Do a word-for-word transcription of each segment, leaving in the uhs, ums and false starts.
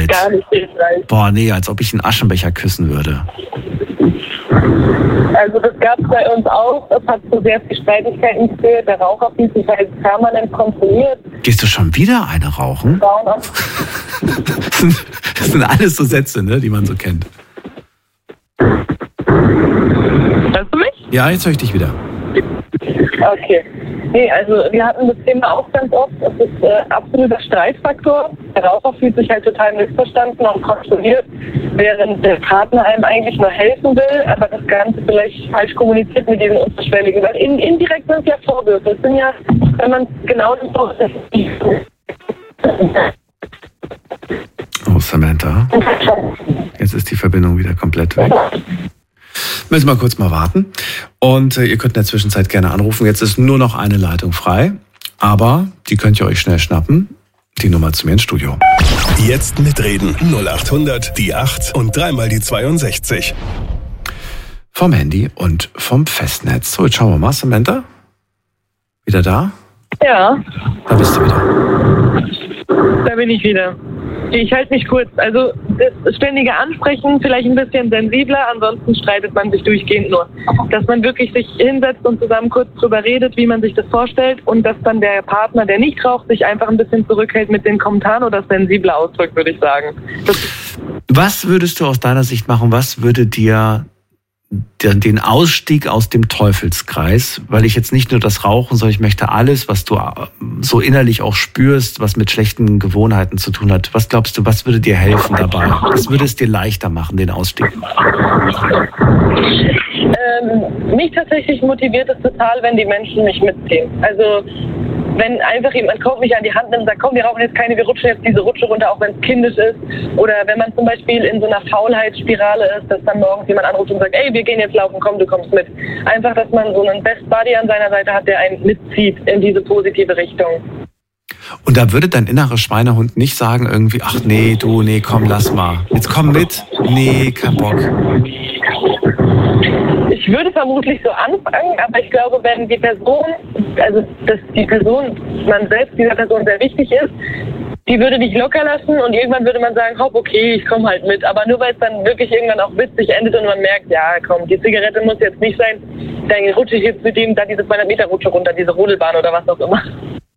nett. Gar nicht hilfreich. Boah, nee, als ob ich einen Aschenbecher küssen würde. Also das gab es bei uns auch. Das hat zu sehr viel Streitigkeiten geführt. Der Raucher fühlt sich halt permanent kontrolliert. Gehst du schon wieder eine rauchen? Das sind alles so Sätze, ne, die man so kennt. Hörst du mich? Ja, jetzt höre ich dich wieder. Okay. Nee, also wir hatten das Thema auch ganz oft. Das ist äh, absoluter Streitfaktor. Der Raucher fühlt sich halt total missverstanden und kontrolliert, während der Partner einem eigentlich nur helfen will, aber das Ganze vielleicht falsch kommuniziert mit diesen Unterschwelligen. Weil in, indirekt sind es ja Vorwürfe. Es sind ja, wenn man genau das so Oh, Samantha. Jetzt ist die Verbindung wieder komplett weg. Müssen wir kurz mal warten. Und äh, ihr könnt in der Zwischenzeit gerne anrufen. Jetzt ist nur noch eine Leitung frei. Aber die könnt ihr euch schnell schnappen. Die Nummer zu mir ins Studio. Jetzt mitreden. null acht hundert, die acht und dreimal die zweiundsechzig. Vom Handy und vom Festnetz. So, jetzt schauen wir mal. Samantha? Wieder da? Ja. Da bist du wieder. Da bin ich wieder. Ich halte mich kurz. Also das ständige Ansprechen vielleicht ein bisschen sensibler, ansonsten streitet man sich durchgehend nur. Dass man wirklich sich hinsetzt und zusammen kurz drüber redet, wie man sich das vorstellt und dass dann der Partner, der nicht raucht, sich einfach ein bisschen zurückhält mit den Kommentaren oder sensibler ausdrückt, würde ich sagen. Das Was würdest du aus deiner Sicht machen? Was würde dir den Ausstieg aus dem Teufelskreis, weil ich jetzt nicht nur das Rauchen, sondern ich möchte alles, was du so innerlich auch spürst, was mit schlechten Gewohnheiten zu tun hat. Was glaubst du, was würde dir helfen dabei? Was würde es dir leichter machen, den Ausstieg? Ähm, mich tatsächlich motiviert es total, wenn die Menschen mich mitziehen. Also wenn einfach jemand kommt, mich an die Hand nimmt und sagt, komm, wir rauchen jetzt keine, wir rutschen jetzt diese Rutsche runter, auch wenn es kindisch ist. Oder wenn man zum Beispiel in so einer Faulheitsspirale ist, dass dann morgens jemand anruft und sagt, ey, wir gehen jetzt laufen, komm, du kommst mit. Einfach, dass man so einen Best Buddy an seiner Seite hat, der einen mitzieht in diese positive Richtung. Und da würde dein innerer Schweinehund nicht sagen irgendwie, ach nee, du, nee, komm, lass mal. Jetzt komm mit. Nee, kein Bock. Ich würde vermutlich so anfangen, aber ich glaube, wenn die Person, also dass die Person, man selbst dieser Person sehr wichtig ist, die würde dich locker lassen und irgendwann würde man sagen, hopp, okay, ich komme halt mit. Aber nur weil es dann wirklich irgendwann auch witzig endet und man merkt, ja komm, die Zigarette muss jetzt nicht sein, dann rutsche ich jetzt mit dem da diese zweihundert Meter Rutsche runter, diese Rodelbahn oder was auch immer.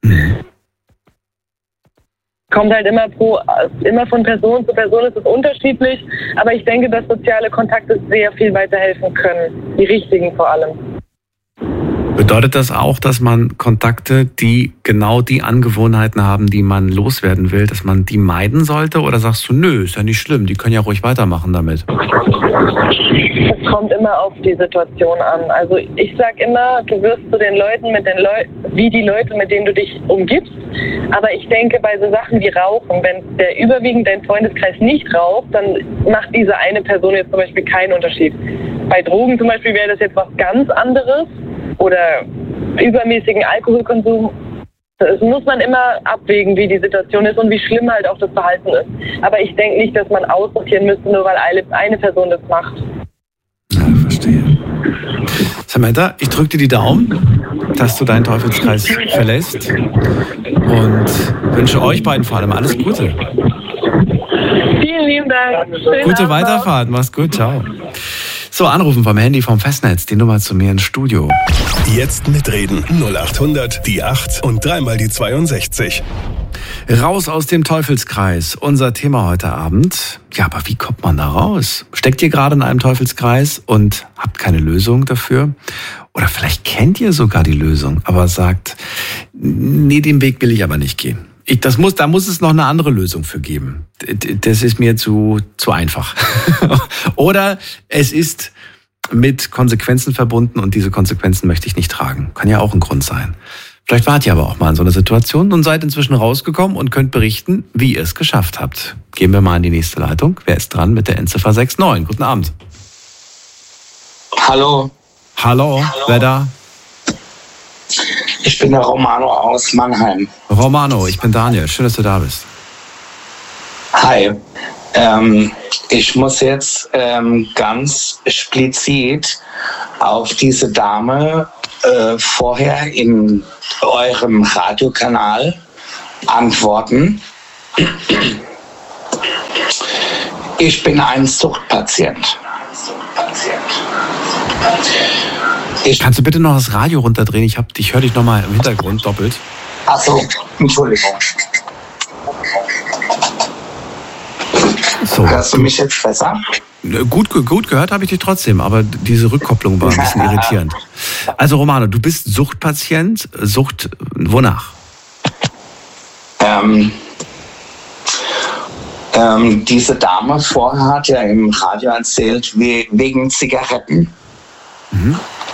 Kommt halt immer pro, immer von Person zu Person, ist es unterschiedlich, aber ich denke, dass soziale Kontakte sehr viel weiterhelfen können, die richtigen vor allem. Bedeutet das auch, dass man Kontakte, die genau die Angewohnheiten haben, die man loswerden will, dass man die meiden sollte? Oder sagst du, nö, ist ja nicht schlimm, die können ja ruhig weitermachen damit? Es kommt immer auf die Situation an. Also ich sag immer, du wirst zu den Leuten, mit den Leuten, wie die Leute, mit denen du dich umgibst. Aber ich denke, bei so Sachen wie Rauchen, wenn der überwiegend dein Freundeskreis nicht raucht, dann macht diese eine Person jetzt zum Beispiel keinen Unterschied. Bei Drogen zum Beispiel wäre das jetzt was ganz anderes. Oder übermäßigen Alkoholkonsum. Das muss man immer abwägen, wie die Situation ist und wie schlimm halt auch das Verhalten ist. Aber ich denke nicht, dass man aussortieren müsste, nur weil eine, eine Person das macht. Ja, verstehe. Samantha, ich drücke dir die Daumen, dass du deinen Teufelskreis verlässt und wünsche euch beiden vor allem alles Gute. Vielen lieben Dank. Schönen Gute Abend Weiterfahrt. Mach's gut. Ciao. So, anrufen vom Handy, vom Festnetz, die Nummer zu mir ins Studio. Jetzt mitreden. null acht hundert, die acht und dreimal die zweiundsechzig. Raus aus dem Teufelskreis. Unser Thema heute Abend. Ja, aber wie kommt man da raus? Steckt ihr gerade in einem Teufelskreis und habt keine Lösung dafür? Oder vielleicht kennt ihr sogar die Lösung, aber sagt, nee, den Weg will ich aber nicht gehen. Ich, das muss, da muss es noch eine andere Lösung für geben. Das ist mir zu, zu einfach. Oder es ist mit Konsequenzen verbunden und diese Konsequenzen möchte ich nicht tragen. Kann ja auch ein Grund sein. Vielleicht wart ihr aber auch mal in so einer Situation und seid inzwischen rausgekommen und könnt berichten, wie ihr es geschafft habt. Gehen wir mal in die nächste Leitung. Wer ist dran mit der Endziffer sechs neun? Guten Abend. Hallo. Hallo, Hallo. Wer da? Ich bin der Romano aus Mannheim. Romano, ich bin Daniel. Schön, dass du da bist. Hi. Ähm, ich muss jetzt ähm, ganz explizit auf diese Dame äh, vorher in eurem Radiokanal antworten. Ich bin ein Suchtpatient. Ich Kannst du bitte noch das Radio runterdrehen? Ich, hab, ich höre dich noch mal im Hintergrund doppelt. Ach so, Entschuldigung. So. Hörst du mich jetzt besser? Gut, gut gehört habe ich dich trotzdem, aber diese Rückkopplung war ein bisschen irritierend. Also Romano, du bist Suchtpatient. Sucht wonach? Ähm, ähm, diese Dame vorher hat ja im Radio erzählt, we- wegen Zigaretten. Mhm.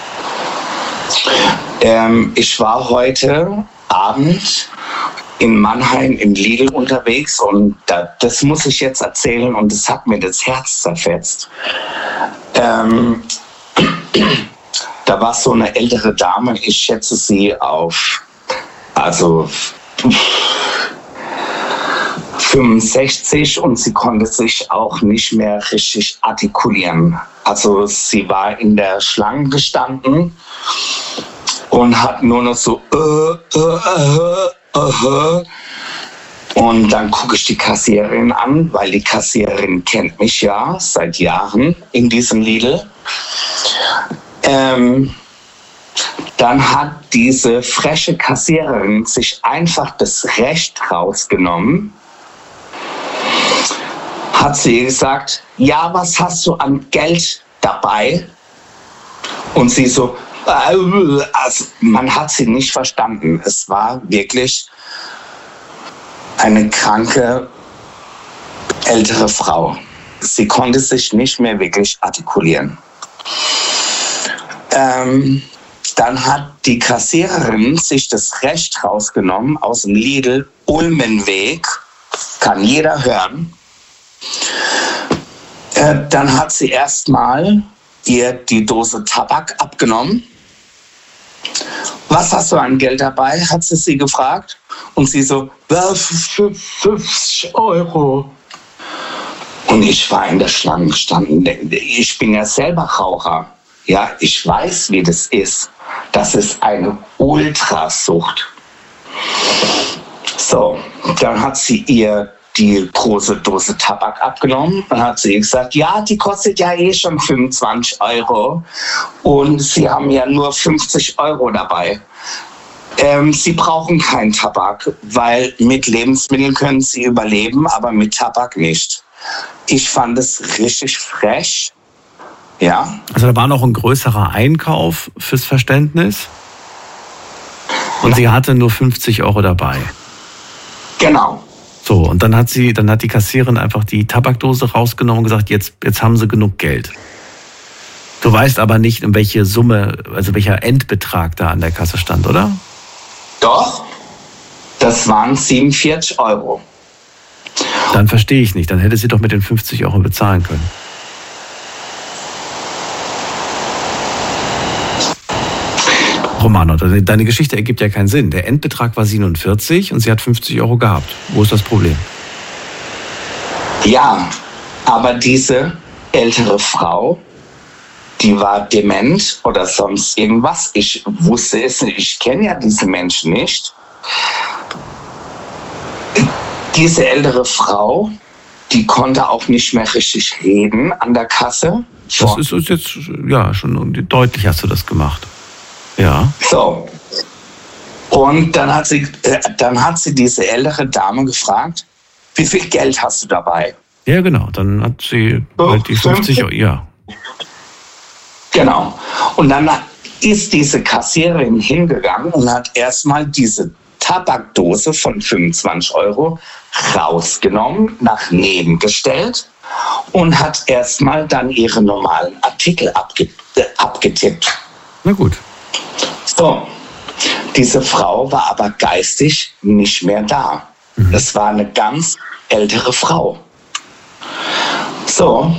Ähm, ich war heute Abend in Mannheim im Lidl unterwegs und da, das muss ich jetzt erzählen und das hat mir das Herz zerfetzt. Ähm, da war so eine ältere Dame, ich schätze sie auf, also fünfundsechzig, und sie konnte sich auch nicht mehr richtig artikulieren. Also sie war in der Schlange gestanden und hat nur noch so äh, äh, äh, äh. Und dann gucke ich die Kassiererin an, weil die Kassiererin kennt mich ja seit Jahren in diesem Lidl. Ähm, dann hat diese freche Kassiererin sich einfach das Recht rausgenommen, hat sie gesagt, ja, was hast du an Geld dabei? Und sie so, also man hat sie nicht verstanden. Es war wirklich eine kranke ältere Frau. Sie konnte sich nicht mehr wirklich artikulieren. Ähm, dann hat die Kassiererin sich das Recht rausgenommen aus dem Lidl Ulmenweg, kann jeder hören. Äh, dann hat sie erstmal ihr die Dose Tabak abgenommen. Was hast du an Geld dabei, hat sie sie gefragt. Und sie so, fünfzig Euro. Und ich war in der Schlange gestanden. Ich bin ja selber Raucher. Ja, ich weiß, wie das ist. Das ist eine Ultrasucht. So, dann hat sie ihr die große Dose Tabak abgenommen und hat sie gesagt, ja, die kostet ja eh schon fünfundzwanzig Euro und sie haben ja nur fünfzig Euro dabei. Ähm, sie brauchen keinen Tabak, weil mit Lebensmitteln können sie überleben, aber mit Tabak nicht. Ich fand es richtig frech. Ja. Also da war noch ein größerer Einkauf fürs Verständnis und sie hatte nur fünfzig Euro dabei. Genau. So, und dann hat sie, dann hat die Kassiererin einfach die Tabakdose rausgenommen und gesagt, jetzt, jetzt haben sie genug Geld. Du weißt aber nicht, in welche Summe, also welcher Endbetrag da an der Kasse stand, oder? Doch, das waren siebenundvierzig Euro. Dann verstehe ich nicht, dann hätte sie doch mit den fünfzig Euro bezahlen können. Romano, deine Geschichte ergibt ja keinen Sinn. Der Endbetrag war siebenundvierzig und sie hat fünfzig Euro gehabt. Wo ist das Problem? Ja, aber diese ältere Frau, die war dement oder sonst irgendwas. Ich wusste es nicht. Ich kenne ja diese Menschen nicht. Diese ältere Frau, die konnte auch nicht mehr richtig reden an der Kasse. Das ist uns jetzt, ja, schon deutlich hast du das gemacht. Ja. So. Und dann hat sie, äh, dann hat sie diese ältere Dame gefragt, wie viel Geld hast du dabei? Ja, genau. Dann hat sie so, halt die fünfzig Euro, ja. Genau. Und dann ist diese Kassiererin hingegangen und hat erstmal diese Tabakdose von fünfundzwanzig Euro rausgenommen, nach neben gestellt und hat erstmal dann ihre normalen Artikel abge- äh, abgetippt. Na gut. So, diese Frau war aber geistig nicht mehr da. Mhm. Das war eine ganz ältere Frau. So,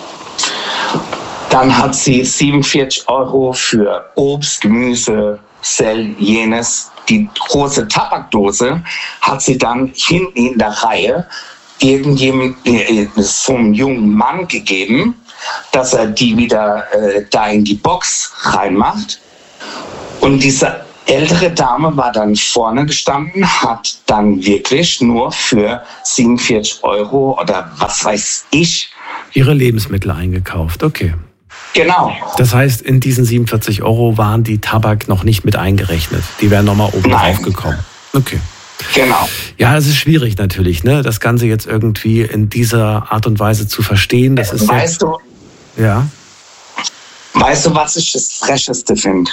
dann hat sie siebenundvierzig Euro für Obst, Gemüse, Sell, jenes. Die große Tabakdose hat sie dann hinten in der Reihe irgendjemandem, so einem jungen Mann gegeben, dass er die wieder äh, da in die Box reinmacht. Und diese ältere Dame war dann vorne gestanden, hat dann wirklich nur für siebenundvierzig Euro oder was weiß ich ihre Lebensmittel eingekauft, okay. Genau. Das heißt, in diesen siebenundvierzig Euro waren die Tabak noch nicht mit eingerechnet. Die wären nochmal oben drauf gekommen. Okay. Genau. Ja, es ist schwierig natürlich, ne, das Ganze jetzt irgendwie in dieser Art und Weise zu verstehen. Das ist weißt ja, du, ja. Weißt du, was ich das Frecheste finde?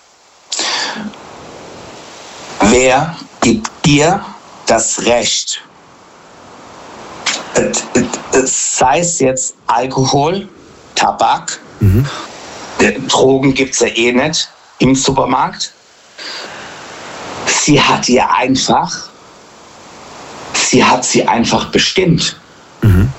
Wer gibt dir das Recht, sei es jetzt Alkohol, Tabak, mhm. Drogen gibt es ja eh nicht im Supermarkt. Sie hat ihr einfach, sie hat sie einfach bestimmt. Mhm.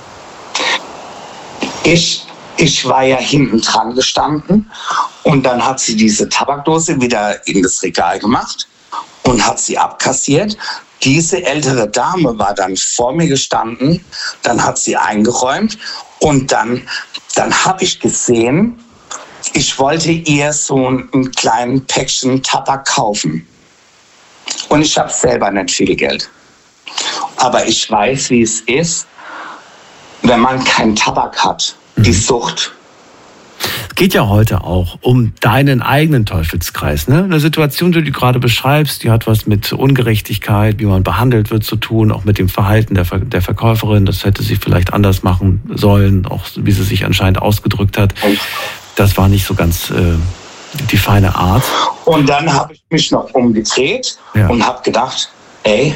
Ich, ich war ja hinten dran gestanden und dann hat sie diese Tabakdose wieder in das Regal gemacht und hat sie abkassiert. Diese ältere Dame war dann vor mir gestanden, dann hat sie eingeräumt und dann, dann habe ich gesehen, ich wollte ihr so ein kleines Päckchen Tabak kaufen. Und ich habe selber nicht viel Geld. Aber ich weiß, wie es ist, wenn man keinen Tabak hat, mhm. die Sucht. Es geht ja heute auch um deinen eigenen Teufelskreis. Ne? Eine Situation, die du gerade beschreibst, die hat was mit Ungerechtigkeit, wie man behandelt wird, zu tun, auch mit dem Verhalten der, Ver- der Verkäuferin. Das hätte sie vielleicht anders machen sollen, auch wie sie sich anscheinend ausgedrückt hat. Das war nicht so ganz äh, die feine Art. Und dann habe ich mich noch umgedreht ja. und habe gedacht, ey,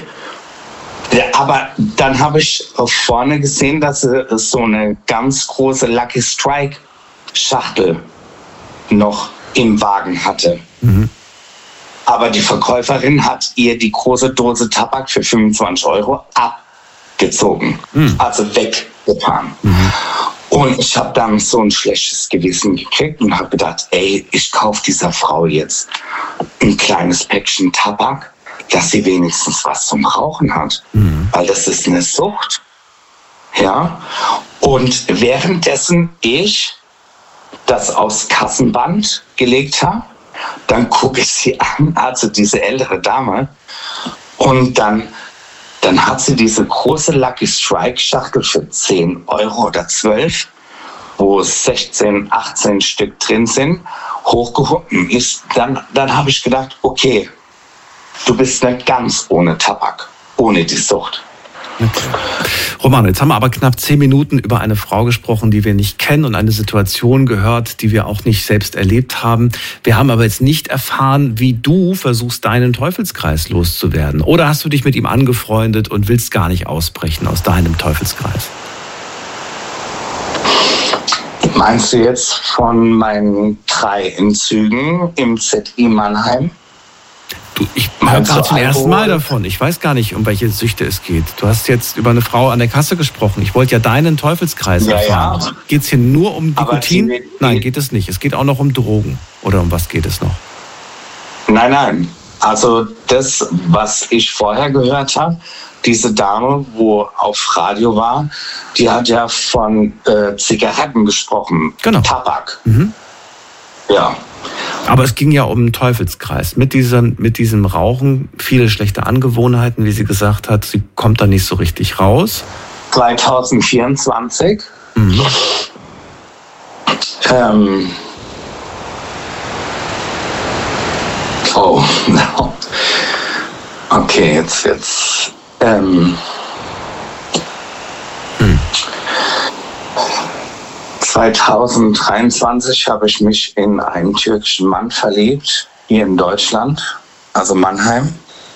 aber dann habe ich vorne gesehen, dass sie so eine ganz große Lucky Strike Schachtel noch im Wagen hatte. Mhm. Aber die Verkäuferin hat ihr die große Dose Tabak für fünfundzwanzig Euro abgezogen, mhm. also weggefahren. Mhm. Und ich habe dann so ein schlechtes Gewissen gekriegt und habe gedacht, ey, ich kaufe dieser Frau jetzt ein kleines Päckchen Tabak, dass sie wenigstens was zum Rauchen hat. Mhm. Weil das ist eine Sucht. Ja. Und währenddessen ich das aufs Kassenband gelegt habe, dann gucke ich sie an, also diese ältere Dame, und dann, dann hat sie diese große Lucky Strike Schachtel für zehn Euro oder zwölf, wo sechzehn, achtzehn Stück drin sind, hochgehoben ist. Dann, dann habe ich gedacht, okay, du bist nicht ganz ohne Tabak, ohne die Sucht. Okay. Roman, jetzt haben wir aber knapp zehn Minuten über eine Frau gesprochen, die wir nicht kennen und eine Situation gehört, die wir auch nicht selbst erlebt haben. Wir haben aber jetzt nicht erfahren, wie du versuchst, deinen Teufelskreis loszuwerden. Oder hast du dich mit ihm angefreundet und willst gar nicht ausbrechen aus deinem Teufelskreis? Meinst du jetzt von meinen drei Entzügen im Z I Mannheim? Du, ich höre gerade zum ersten Mal davon. Ich weiß gar nicht, um welche Süchte es geht. Du hast jetzt über eine Frau an der Kasse gesprochen. Ich wollte ja deinen Teufelskreis ja, erfahren. Ja. Geht es hier nur um Nikotin? Die, nein, geht es nicht. Es geht auch noch um Drogen. Oder um was geht es noch? Nein, nein. Also das, was ich vorher gehört habe, diese Dame, wo auf Radio war, die hat ja von äh, Zigaretten gesprochen. Genau. Tabak. Mhm. Ja. Aber es ging ja um einen Teufelskreis. Mit, dieser, mit diesem Rauchen, viele schlechte Angewohnheiten, wie sie gesagt hat. Sie kommt da nicht so richtig raus. zwanzig vierundzwanzig. Mhm. Ähm. Oh, no. Okay, jetzt, jetzt. Ähm. Hm. zwanzig dreiundzwanzig habe ich mich in einen türkischen Mann verliebt, hier in Deutschland, also Mannheim.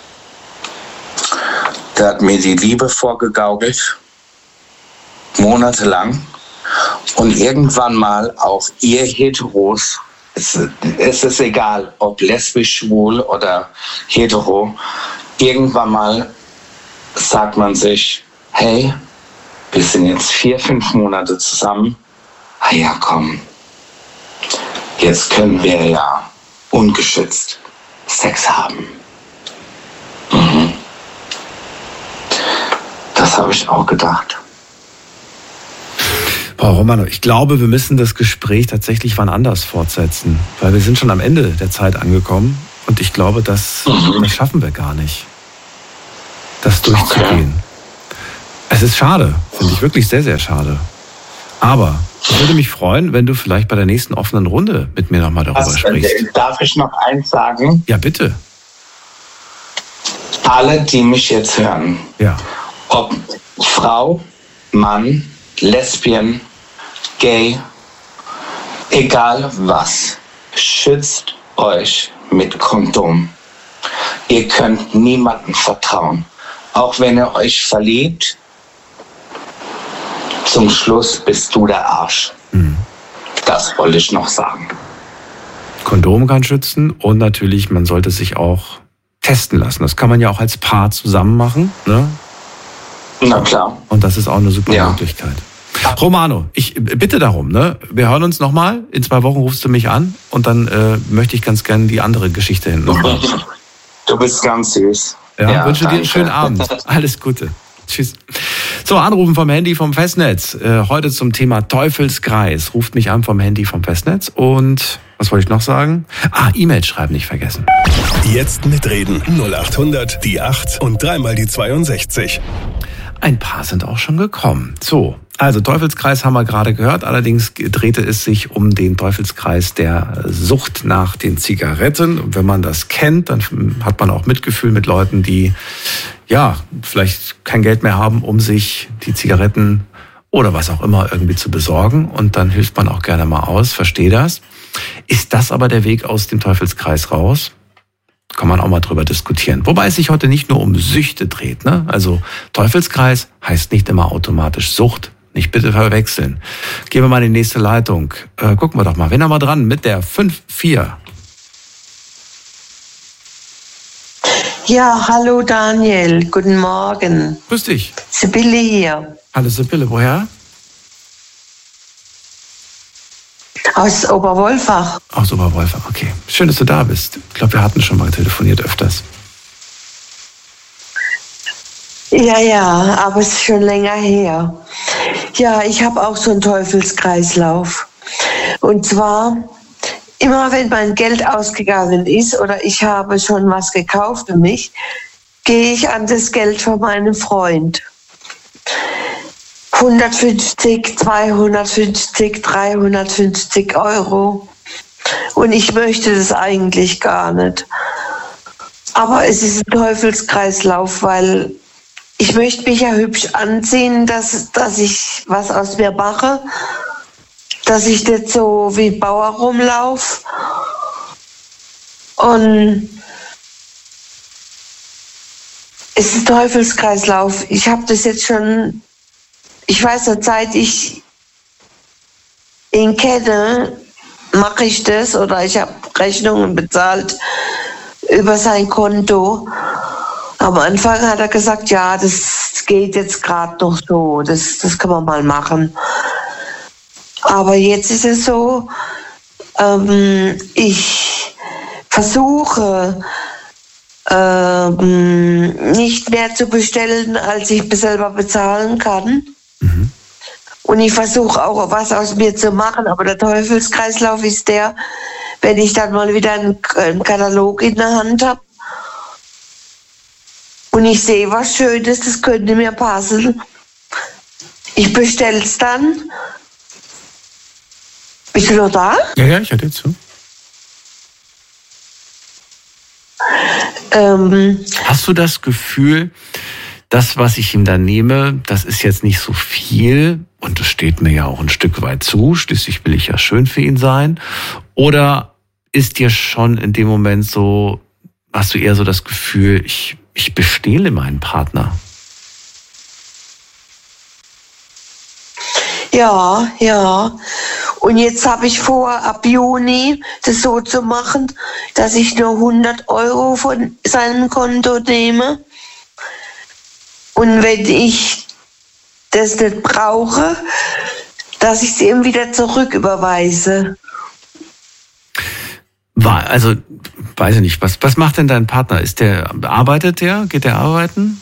Der hat mir die Liebe vorgegaukelt, monatelang. Und irgendwann mal auch ihr Heteros, es, es ist egal, ob lesbisch, schwul oder hetero, irgendwann mal sagt man sich, hey, wir sind jetzt vier, fünf Monate zusammen. Ah ja, komm, jetzt können wir ja ungeschützt Sex haben. Mhm. Das habe ich auch gedacht. Boah, Romano, ich glaube, wir müssen das Gespräch tatsächlich wann anders fortsetzen, weil wir sind schon am Ende der Zeit angekommen. Und ich glaube, das, mhm. das schaffen wir gar nicht, das durchzugehen. Okay. Es ist schade, finde ich wirklich sehr, sehr schade. Aber ich würde mich freuen, wenn du vielleicht bei der nächsten offenen Runde mit mir nochmal darüber Was, sprichst. Darf ich noch eins sagen? Ja, bitte. Alle, die mich jetzt hören, ja. ob Frau, Mann, Lesbien, Gay, egal was, schützt euch mit Kondom. Ihr könnt niemandem vertrauen. Auch wenn ihr euch verliebt, zum Schluss bist du der Arsch. Mhm. Das wollte ich noch sagen. Kondom kann schützen und natürlich, man sollte sich auch testen lassen. Das kann man ja auch als Paar zusammen machen. Ne? Na klar. Und das ist auch eine super ja. Möglichkeit. Romano, ich bitte darum, ne? Wir hören uns nochmal. In zwei Wochen rufst du mich an und dann äh, möchte ich ganz gerne die andere Geschichte hin. Du bist ganz süß. Ja, ja wünsche danke. dir einen schönen Abend. Alles Gute. Tschüss. So, anrufen vom Handy vom Festnetz. Äh, heute zum Thema Teufelskreis. Ruft mich an vom Handy vom Festnetz. Und was wollte ich noch sagen? Ah, E-Mail schreiben nicht vergessen. Jetzt mitreden. null acht hundert, die acht und dreimal die zweiundsechzig. Ein paar sind auch schon gekommen. So, also Teufelskreis haben wir gerade gehört. Allerdings drehte es sich um den Teufelskreis der Sucht nach den Zigaretten. Und wenn man das kennt, dann hat man auch Mitgefühl mit Leuten, die ja vielleicht kein Geld mehr haben, um sich die Zigaretten oder was auch immer irgendwie zu besorgen. Und dann hilft man auch gerne mal aus. Verstehe das. Ist das aber der Weg aus dem Teufelskreis raus? Kann man auch mal drüber diskutieren. Wobei es sich heute nicht nur um Süchte dreht. Ne? Also Teufelskreis heißt nicht immer automatisch Sucht. Nicht bitte verwechseln. Gehen wir mal in die nächste Leitung. Äh, gucken wir doch mal. Wen haben wir dran? Mit der fünf vier. Ja, hallo Daniel. Guten Morgen. Grüß dich. Sibylle hier. Hallo Sibylle, woher? Aus Oberwolfach. Aus Oberwolfach, okay. Schön, dass du da bist. Ich glaube, wir hatten schon mal telefoniert öfters. Ja, ja, aber es ist schon länger her. Ja, ich habe auch so einen Teufelskreislauf. Und zwar, immer wenn mein Geld ausgegangen ist oder ich habe schon was gekauft für mich, gehe ich an das Geld von meinem Freund. hundertfünfzig, zweihundertfünfzig, dreihundertfünfzig Euro. Und ich möchte das eigentlich gar nicht. Aber es ist ein Teufelskreislauf, weil ich möchte mich ja hübsch anziehen, dass, dass ich was aus mir mache, dass ich nicht so wie Bauer rumlaufe. Und es ist ein Teufelskreislauf. Ich habe das jetzt schon, ich weiß nicht, seit ich ihn kenne, mache ich das oder ich habe Rechnungen bezahlt über sein Konto. Am Anfang hat er gesagt, ja, das geht jetzt gerade noch so, das, das kann man mal machen. Aber jetzt ist es so, ähm, ich versuche ähm, nicht mehr zu bestellen, als ich selber bezahlen kann. Mhm. Und ich versuche auch was aus mir zu machen, aber der Teufelskreislauf ist der, wenn ich dann mal wieder einen, einen Katalog in der Hand habe und ich sehe was Schönes, das könnte mir passen. Ich bestelle es dann. Bist du noch da? Ja, ja, ich höre dir zu. Ähm, Hast du das Gefühl, das, was ich ihm da nehme, das ist jetzt nicht so viel und das steht mir ja auch ein Stück weit zu, schließlich will ich ja schön für ihn sein? Oder ist dir schon in dem Moment so, hast du eher so das Gefühl, ich, ich bestehle meinen Partner? Ja, ja. Und jetzt habe ich vor, ab Juni das so zu machen, dass ich nur hundert Euro von seinem Konto nehme. Und wenn ich das nicht brauche, dass ich es ihm wieder zurücküberweise. Also, weiß ich nicht, was, was macht denn dein Partner? Ist der, arbeitet der? Geht der arbeiten?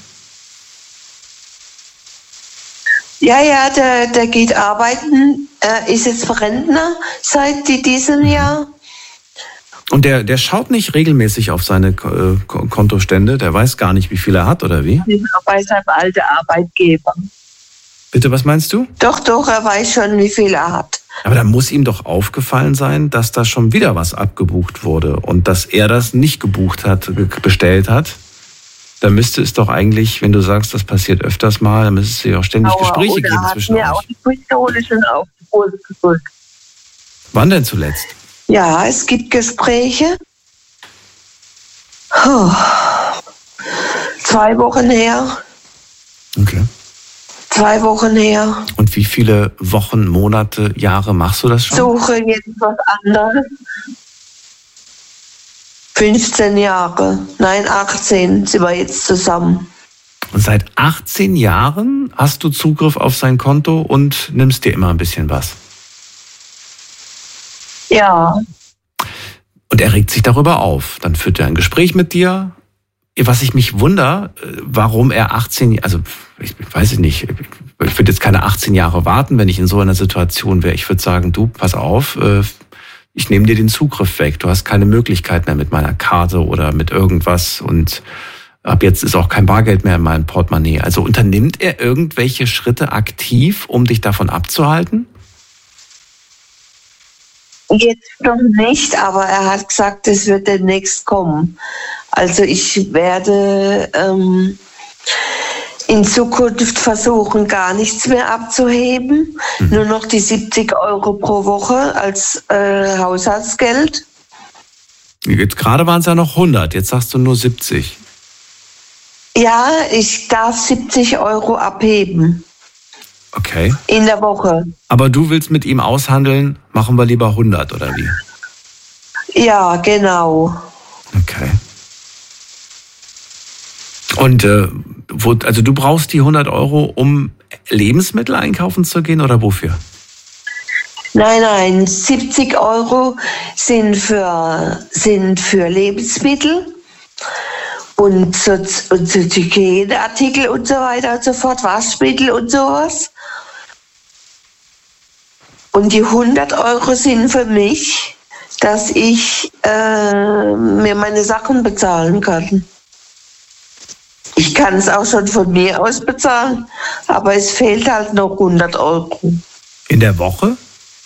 Ja, ja, der, der geht arbeiten, er ist jetzt Rentner seit diesem Jahr. Und der, der schaut nicht regelmäßig auf seine äh, Kontostände? Der weiß gar nicht, wie viel er hat, oder wie? Bei seinem alten Arbeitgeber. Bitte, was meinst du? Doch, doch, er weiß schon, wie viel er hat. Aber da muss ihm doch aufgefallen sein, dass da schon wieder was abgebucht wurde und dass er das nicht gebucht hat, bestellt hat. Da müsste es doch eigentlich, wenn du sagst, das passiert öfters mal, dann müsste es ja auch ständig Aua, Gespräche geben zwischen euch. Ja, auch die Pistole schon auf die Hose gedrückt. Wann denn zuletzt? Ja, es gibt Gespräche. Oh. Zwei Wochen her. Okay. Zwei Wochen her. Und wie viele Wochen, Monate, Jahre machst du das schon? Suche jetzt was anderes. fünfzehn Jahre. Nein, achtzehn sind wir jetzt zusammen. Und seit achtzehn Jahren hast du Zugriff auf sein Konto und nimmst dir immer ein bisschen was? Ja. Und er regt sich darüber auf. Dann führt er ein Gespräch mit dir. Was ich mich wundere, warum er achtzehn, also ich weiß es nicht, ich würde jetzt keine achtzehn Jahre warten, wenn ich in so einer Situation wäre. Ich würde sagen, du, pass auf, ich nehme dir den Zugriff weg. Du hast keine Möglichkeit mehr mit meiner Karte oder mit irgendwas und ab jetzt ist auch kein Bargeld mehr in meinem Portemonnaie. Also unternimmt er irgendwelche Schritte aktiv, um dich davon abzuhalten? Jetzt noch nicht, aber er hat gesagt, es wird demnächst kommen. Also ich werde ähm, in Zukunft versuchen, gar nichts mehr abzuheben. Mhm. Nur noch die siebzig Euro pro Woche als äh, Haushaltsgeld. Jetzt gerade waren es ja noch hundert, jetzt sagst du nur siebzig. Ja, ich darf siebzig Euro abheben. Okay. In der Woche. Aber du willst mit ihm aushandeln, machen wir lieber hundert, oder wie? Ja, genau. Okay. Und äh, wo, also du brauchst die hundert Euro, um Lebensmittel einkaufen zu gehen, oder wofür? Nein, nein, siebzig Euro sind für, sind für Lebensmittel und so, und so Hygieneartikel und so weiter und so fort, Waschmittel und sowas. Und die hundert Euro sind für mich, dass ich äh, mir meine Sachen bezahlen kann. Ich kann es auch schon von mir aus bezahlen, aber es fehlt halt noch hundert Euro. In der Woche?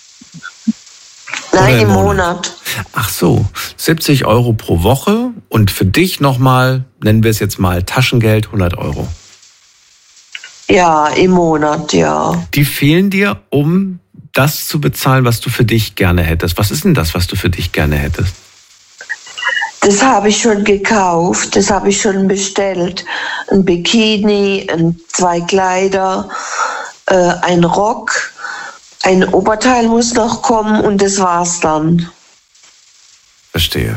Nein, im im Monat. Monat. Ach so, siebzig Euro pro Woche und für dich nochmal, nennen wir es jetzt mal Taschengeld, hundert Euro. Ja, im Monat, ja. Die fehlen dir, um das zu bezahlen, was du für dich gerne hättest. Was ist denn das, was du für dich gerne hättest? Das habe ich schon gekauft, das habe ich schon bestellt. Ein Bikini, ein, zwei Kleider, äh, ein Rock, ein Oberteil muss noch kommen und das war's dann. Verstehe.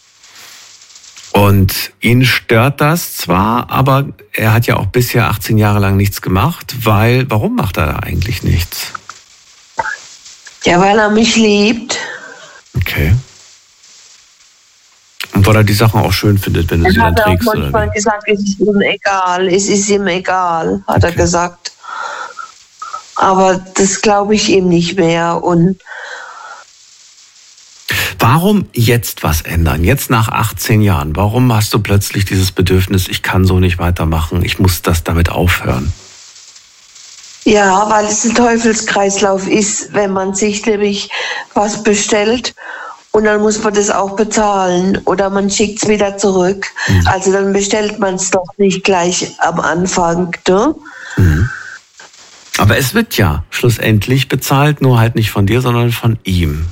Und ihn stört das zwar, aber er hat ja auch bisher achtzehn Jahre lang nichts gemacht, weil, warum macht er da eigentlich nichts? Ja, weil er mich liebt. Okay. Und weil er die Sachen auch schön findet, wenn du er sie dann trägst. Er hat auch manchmal gesagt, es ist ihm egal, es ist ihm egal, hat okay. er gesagt. Aber das glaube ich ihm nicht mehr. Und warum jetzt was ändern? Jetzt nach achtzehn Jahren? Warum hast du plötzlich dieses Bedürfnis, ich kann so nicht weitermachen, ich muss das damit aufhören? Ja, weil es ein Teufelskreislauf ist, wenn man sich nämlich was bestellt und dann muss man das auch bezahlen oder man schickt es wieder zurück. Mhm. Also dann bestellt man es doch nicht gleich am Anfang, ne? Mhm. Aber es wird ja schlussendlich bezahlt, nur halt nicht von dir, sondern von ihm.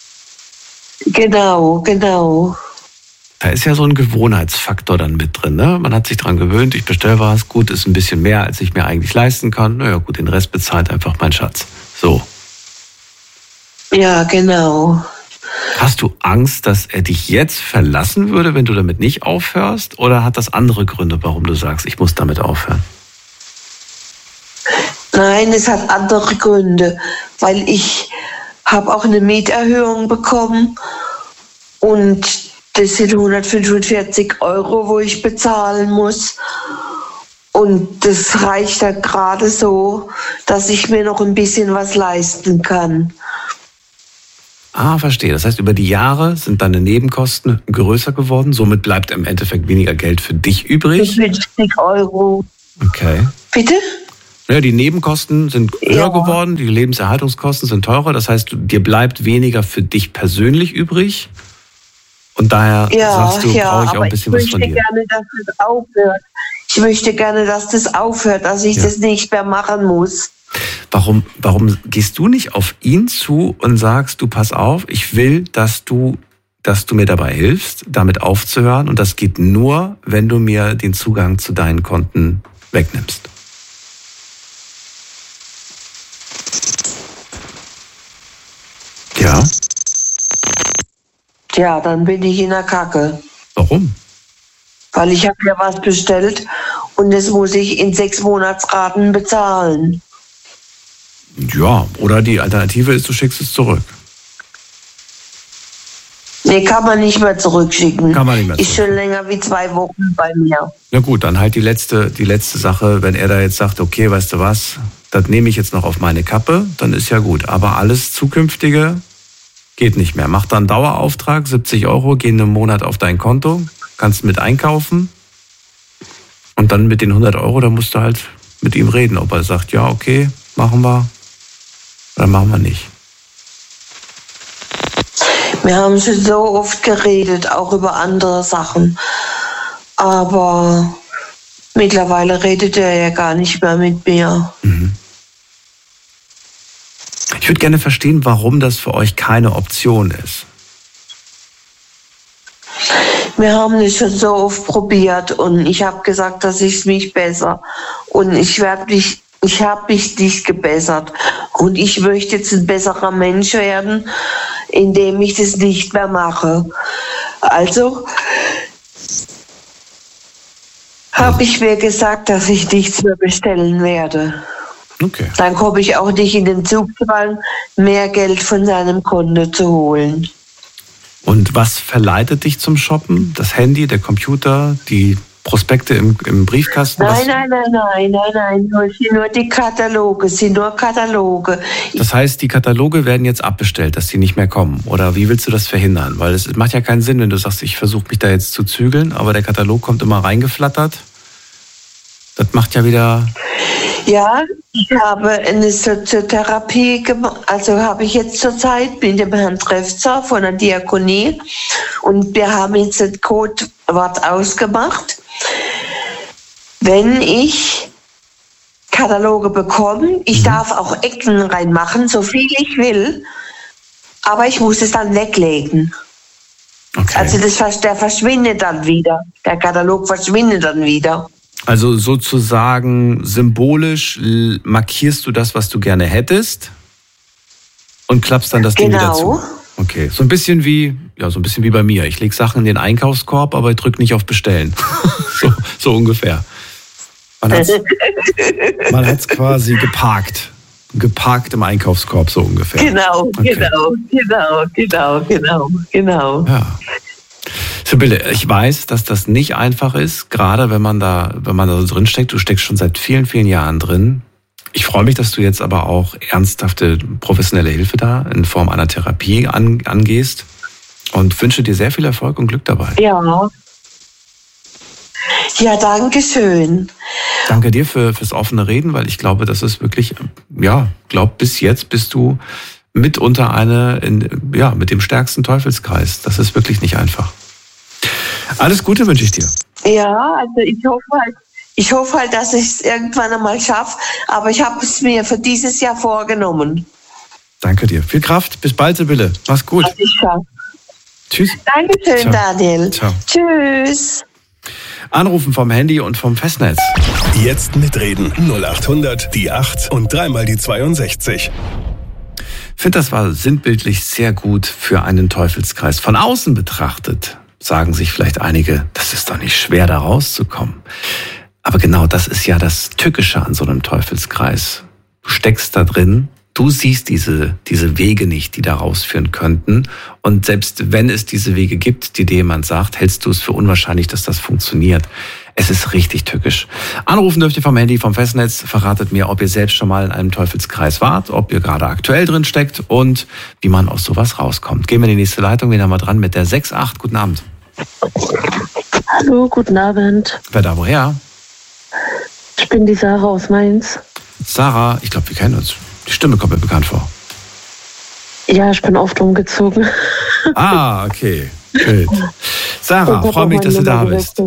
Genau, genau. Da ist ja so ein Gewohnheitsfaktor dann mit drin, ne? Man hat sich dran gewöhnt, ich bestelle was, gut, ist ein bisschen mehr, als ich mir eigentlich leisten kann. Naja, gut, den Rest bezahlt einfach mein Schatz. So. Ja, genau. Hast du Angst, dass er dich jetzt verlassen würde, wenn du damit nicht aufhörst? Oder hat das andere Gründe, warum du sagst, ich muss damit aufhören? Nein, es hat andere Gründe, weil ich habe auch eine Mieterhöhung bekommen und das sind hundertfünfundvierzig Euro, wo ich bezahlen muss. Und das reicht dann gerade so, dass ich mir noch ein bisschen was leisten kann. Ah, verstehe. Das heißt, über die Jahre sind deine Nebenkosten größer geworden. Somit bleibt im Endeffekt weniger Geld für dich übrig. fünfzig Euro. Okay. Bitte? Ja, die Nebenkosten sind höher Ja. geworden, die Lebenserhaltungskosten sind teurer. Das heißt, dir bleibt weniger für dich persönlich übrig. Und daher Ja, sagst du, ja, brauche ich auch aber ein bisschen ich was von möchte dir. gerne, dass das aufhört. Ich möchte gerne, dass das aufhört, dass ich Ja. das nicht mehr machen muss. Warum, warum gehst du nicht auf ihn zu und sagst, du pass auf, ich will, dass du, dass du mir dabei hilfst, damit aufzuhören. Und das geht nur, wenn du mir den Zugang zu deinen Konten wegnimmst. Ja, Ja, dann bin ich in der Kacke. warum? Weil ich habe ja was bestellt und das muss ich in sechs Monatsraten bezahlen. Ja, oder die Alternative ist, du schickst es zurück. Nee, kann man nicht mehr zurückschicken. Kann man nicht mehr Ist schon länger wie zwei Wochen bei mir. Na gut, dann halt die letzte, die letzte Sache, wenn er da jetzt sagt, okay, weißt du was, das nehme ich jetzt noch auf meine Kappe, dann ist ja gut. Aber alles Zukünftige geht nicht mehr. Mach dann Dauerauftrag, siebzig Euro, gehen im Monat auf dein Konto, kannst mit einkaufen und dann mit den hundert Euro, da musst du halt mit ihm reden, ob er sagt, ja, okay, machen wir oder machen wir nicht. Wir haben schon so oft geredet, auch über andere Sachen. Aber mittlerweile redet er ja gar nicht mehr mit mir. Mhm. Ich würde gerne verstehen, warum das für euch keine Option ist. Wir haben es schon so oft probiert und ich habe gesagt, dass ich mich besser. Und ich werde mich, ich habe mich nicht gebessert. Und ich möchte jetzt ein besserer Mensch werden, indem ich das nicht mehr mache. Also habe ich mir gesagt, dass ich nichts mehr bestellen werde. Okay. Dann komme ich auch nicht in den Zugzwang, mehr Geld von seinem Konto zu holen. Und was verleitet dich zum Shoppen? Das Handy, der Computer, die Prospekte im, im Briefkasten? Nein, was? nein, nein, nein, nein, nein, nur, sind nur die Kataloge, sind nur Kataloge. Das heißt, die Kataloge werden jetzt abbestellt, dass die nicht mehr kommen. Oder wie willst du das verhindern? Weil es macht ja keinen Sinn, wenn du sagst, ich versuche mich da jetzt zu zügeln, aber der Katalog kommt immer reingeflattert. Das macht ja wieder... Ja, ich habe eine Soziotherapie gemacht, also habe ich jetzt zurzeit mit dem Herrn Trefzer von der Diakonie und wir haben jetzt das Codewort ausgemacht. Wenn ich Kataloge bekomme, ich darf auch Ecken reinmachen, so viel ich will, aber ich muss es dann weglegen. Okay. Also das, der verschwindet dann wieder, der Katalog verschwindet dann wieder. Also sozusagen symbolisch l- markierst du das, was du gerne hättest und klappst dann das Ding wieder zu. Genau. Okay, so ein bisschen wie, ja, so ein bisschen wie bei mir. Ich lege Sachen in den Einkaufskorb, aber ich drücke nicht auf Bestellen. so, so ungefähr. Man hat's, man hat's quasi geparkt. Geparkt im Einkaufskorb, so ungefähr. Genau, Okay. genau, genau, genau, genau, genau. Ja. Sibylle, ich weiß, dass das nicht einfach ist, gerade wenn man da, wenn man da so drin steckt. Du steckst schon seit vielen, vielen Jahren drin. Ich freue mich, dass du jetzt aber auch ernsthafte professionelle Hilfe da in Form einer Therapie an, angehst und wünsche dir sehr viel Erfolg und Glück dabei. Ja. Ja, danke schön. Danke dir für, fürs offene Reden, weil ich glaube, das ist wirklich, ja, glaub, bis jetzt bist du mitunter eine, in, ja, mit dem stärksten Teufelskreis. Das ist wirklich nicht einfach. Alles Gute wünsche ich dir. Ja, also ich hoffe halt, ich hoffe halt, dass ich es irgendwann einmal schaffe, aber ich habe es mir für dieses Jahr vorgenommen. Danke dir. Viel Kraft. Bis bald, Sibylle. Mach's gut. Dass ich schaffe. Tschüss. Dankeschön, Ciao. Daniel. Ciao. Tschüss. Anrufen vom Handy und vom Festnetz. Jetzt mitreden. null acht hundert, die acht und dreimal die zweiundsechzig. Ich finde, das war sinnbildlich sehr gut für einen Teufelskreis. Von außen betrachtet sagen sich vielleicht einige, das ist doch nicht schwer, da rauszukommen. Aber genau das ist ja das Tückische an so einem Teufelskreis. Du steckst da drin, Du siehst diese, diese Wege nicht, die da rausführen könnten. Und selbst wenn es diese Wege gibt, die dir jemand sagt, hältst du es für unwahrscheinlich, dass das funktioniert. Es ist richtig tückisch. Anrufen dürft ihr vom Handy, vom Festnetz. Verratet mir, ob ihr selbst schon mal in einem Teufelskreis wart, ob ihr gerade aktuell drin steckt und wie man aus sowas rauskommt. Gehen wir in die nächste Leitung. Wen haben wir dran mit der sechs acht? Guten Abend. Hallo, guten Abend. Wer da woher? Ich bin die Sarah aus Mainz. Sarah, ich glaube, wir kennen uns. Die Stimme kommt mir bekannt vor. Ja, ich bin oft umgezogen. Ah, okay. Gut. Sarah, freue mich, dass du da bist.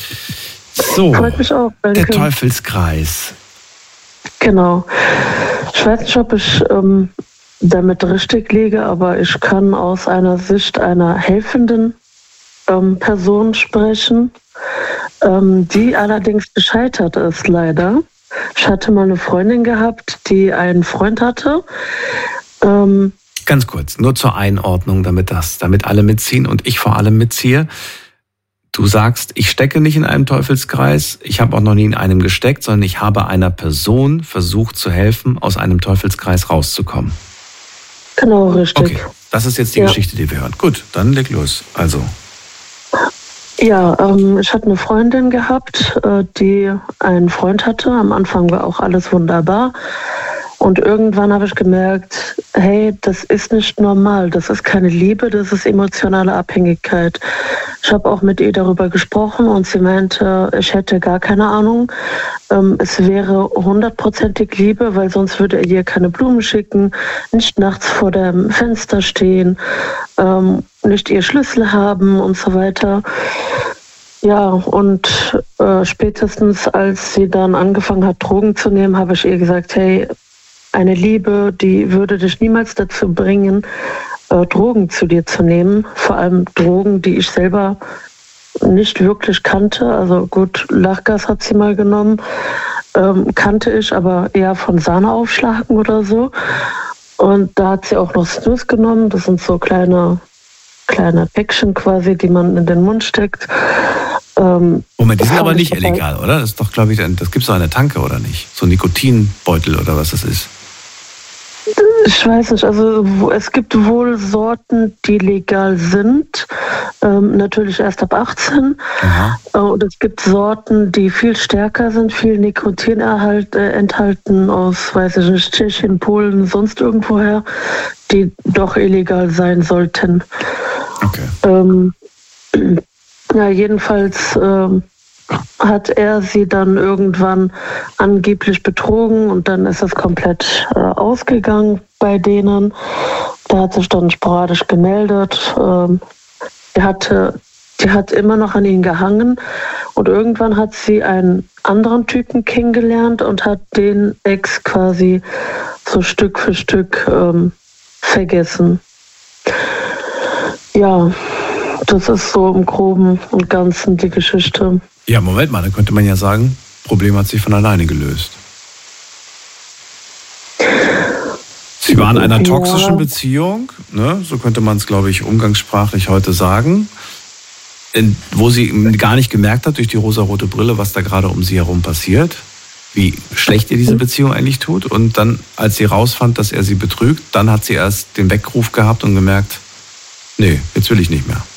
So, freut mich auch, danke. Der Teufelskreis. Genau. Ich weiß nicht, ob ich ähm, damit richtig liege, aber ich kann aus einer Sicht einer helfenden ähm, Person sprechen, ähm, die allerdings gescheitert ist, leider. Ich hatte mal eine Freundin gehabt, die einen Freund hatte. Ähm, Ganz kurz, nur zur Einordnung, damit das, damit alle mitziehen und ich vor allem mitziehe. Du sagst, ich stecke nicht in einem Teufelskreis, ich habe auch noch nie in einem gesteckt, sondern ich habe einer Person versucht zu helfen, aus einem Teufelskreis rauszukommen. Genau, richtig. Okay, das ist jetzt die ja. Geschichte, die wir hören. Gut, dann leg los. Also. Ja, ähm, ich hatte eine Freundin gehabt, äh, die einen Freund hatte. Am Anfang war auch alles wunderbar. Und irgendwann habe ich gemerkt, hey, das ist nicht normal, das ist keine Liebe, das ist emotionale Abhängigkeit. Ich habe auch mit ihr darüber gesprochen und sie meinte, ich hätte gar keine Ahnung. Ähm, es wäre hundertprozentig Liebe, weil sonst würde er ihr keine Blumen schicken, nicht nachts vor dem Fenster stehen, ähm, nicht ihr Schlüssel haben und so weiter. Ja, und äh, spätestens als sie dann angefangen hat, Drogen zu nehmen, habe ich ihr gesagt, hey, eine Liebe, die würde dich niemals dazu bringen, äh, Drogen zu dir zu nehmen. Vor allem Drogen, die ich selber nicht wirklich kannte. Also gut, Lachgas hat sie mal genommen, ähm, kannte ich, aber eher von Sahneaufschlagen oder so. Und da hat sie auch noch Snus genommen. Das sind so kleine, kleine Päckchen quasi, die man in den Mund steckt. Ähm, Moment, die sind aber nicht illegal, oder? Das ist doch, glaube ich, das gibt es doch eine Tanke, oder nicht? So ein Nikotinbeutel oder was das ist. Ich weiß nicht, also es gibt wohl Sorten, die legal sind, ähm, natürlich erst ab achtzehn. Aha. Und es gibt Sorten, die viel stärker sind, viel Nikotin erhalt, äh, enthalten aus, weiß ich nicht, Tschechien, Polen, sonst irgendwoher, die doch illegal sein sollten. Okay. Ähm, ja, jedenfalls ähm, hat er sie dann irgendwann angeblich betrogen und dann ist es komplett äh, ausgegangen bei denen. Der hat sich dann sporadisch gemeldet. Ähm, die, hatte, die hat immer noch an ihn gehangen und irgendwann hat sie einen anderen Typen kennengelernt und hat den Ex quasi so Stück für Stück ähm, vergessen. Ja, das ist so im Groben und Ganzen die Geschichte. Ja, Moment mal, dann könnte man ja sagen, Problem hat sich von alleine gelöst. Sie waren in einer toxischen ja. Beziehung, ne? So könnte man es, glaube ich, umgangssprachlich heute sagen, in, wo sie gar nicht gemerkt hat durch die rosarote Brille, was da gerade um sie herum passiert, wie schlecht ihr diese Beziehung eigentlich tut. Und dann, als sie rausfand, dass er sie betrügt, dann hat sie erst den Weckruf gehabt und gemerkt, nee, jetzt will ich nicht mehr.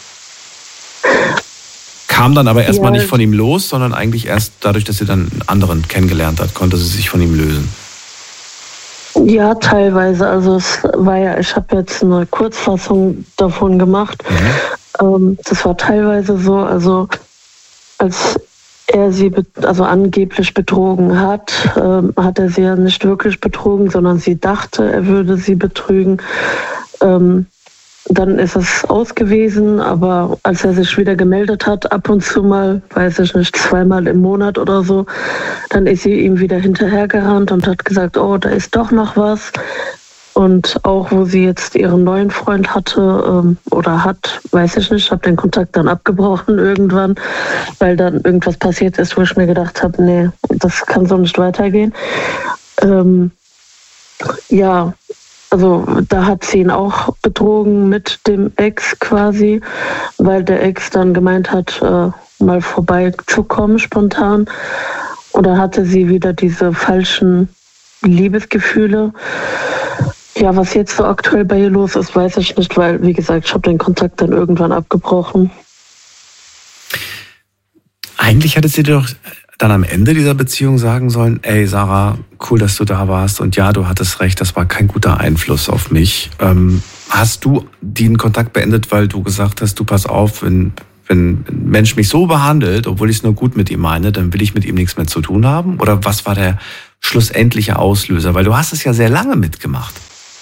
Kam dann aber erstmal ja. nicht von ihm los, sondern eigentlich erst dadurch, dass sie dann einen anderen kennengelernt hat, konnte sie sich von ihm lösen. Ja, teilweise. Also es war ja, ich habe jetzt eine Kurzfassung davon gemacht. Mhm. Ähm, das war teilweise so, also als er sie be- also angeblich betrogen hat, ähm, hat er sie ja nicht wirklich betrogen, sondern sie dachte, er würde sie betrügen. Ähm, Dann ist es aus gewesen, aber als er sich wieder gemeldet hat, ab und zu mal, weiß ich nicht, zweimal im Monat oder so, dann ist sie ihm wieder hinterhergerannt und hat gesagt, oh, da ist doch noch was. Und auch wo sie jetzt ihren neuen Freund hatte ähm, oder hat, weiß ich nicht, habe den Kontakt dann abgebrochen irgendwann, weil dann irgendwas passiert ist, wo ich mir gedacht habe, nee, das kann so nicht weitergehen. Ähm, ja, Also da hat sie ihn auch betrogen mit dem Ex quasi, weil der Ex dann gemeint hat, äh, mal vorbeizukommen spontan. Und dann hatte sie wieder diese falschen Liebesgefühle. Ja, was jetzt so aktuell bei ihr los ist, weiß ich nicht, weil, wie gesagt, ich habe den Kontakt dann irgendwann abgebrochen. Eigentlich hättest du dir doch dann am Ende dieser Beziehung sagen sollen, ey Sarah, cool, dass du da warst und ja, du hattest recht, das war kein guter Einfluss auf mich. Ähm, hast du den Kontakt beendet, weil du gesagt hast, du pass auf, wenn, wenn ein Mensch mich so behandelt, obwohl ich es nur gut mit ihm meine, dann will ich mit ihm nichts mehr zu tun haben? Oder was war der schlussendliche Auslöser? Weil du hast es ja sehr lange mitgemacht.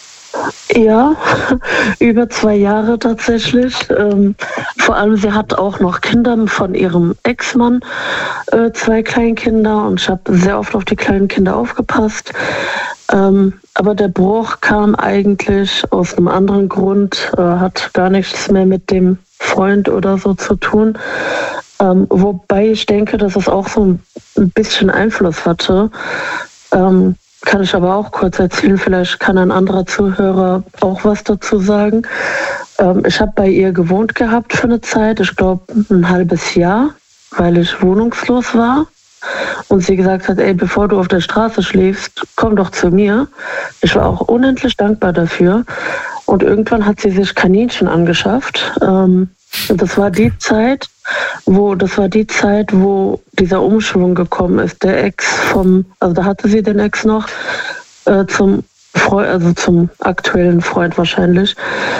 Ja, über zwei Jahre tatsächlich. Ähm, vor allem, sie hat auch noch Kinder von ihrem Ex-Mann, äh, zwei Kleinkinder, und ich habe sehr oft auf die kleinen Kinder aufgepasst. Ähm, aber der Bruch kam eigentlich aus einem anderen Grund, äh, hat gar nichts mehr mit dem Freund oder so zu tun. Ähm, wobei ich denke, dass es auch so ein bisschen Einfluss hatte. Ähm, Kann ich aber auch kurz erzählen, vielleicht kann ein anderer Zuhörer auch was dazu sagen. Ähm, ich habe bei ihr gewohnt gehabt für eine Zeit, ich glaube ein halbes Jahr, weil ich wohnungslos war. Und sie gesagt hat, ey, bevor du auf der Straße schläfst, komm doch zu mir. Ich war auch unendlich dankbar dafür. Und irgendwann hat sie sich Kaninchen angeschafft. Ähm, und das war die Zeit, wo, das war die Zeit, wo dieser Umschwung gekommen ist. Der Ex vom, also da hatte sie den Ex noch, äh, zum Freund, also zum aktuellen Freund wahrscheinlich.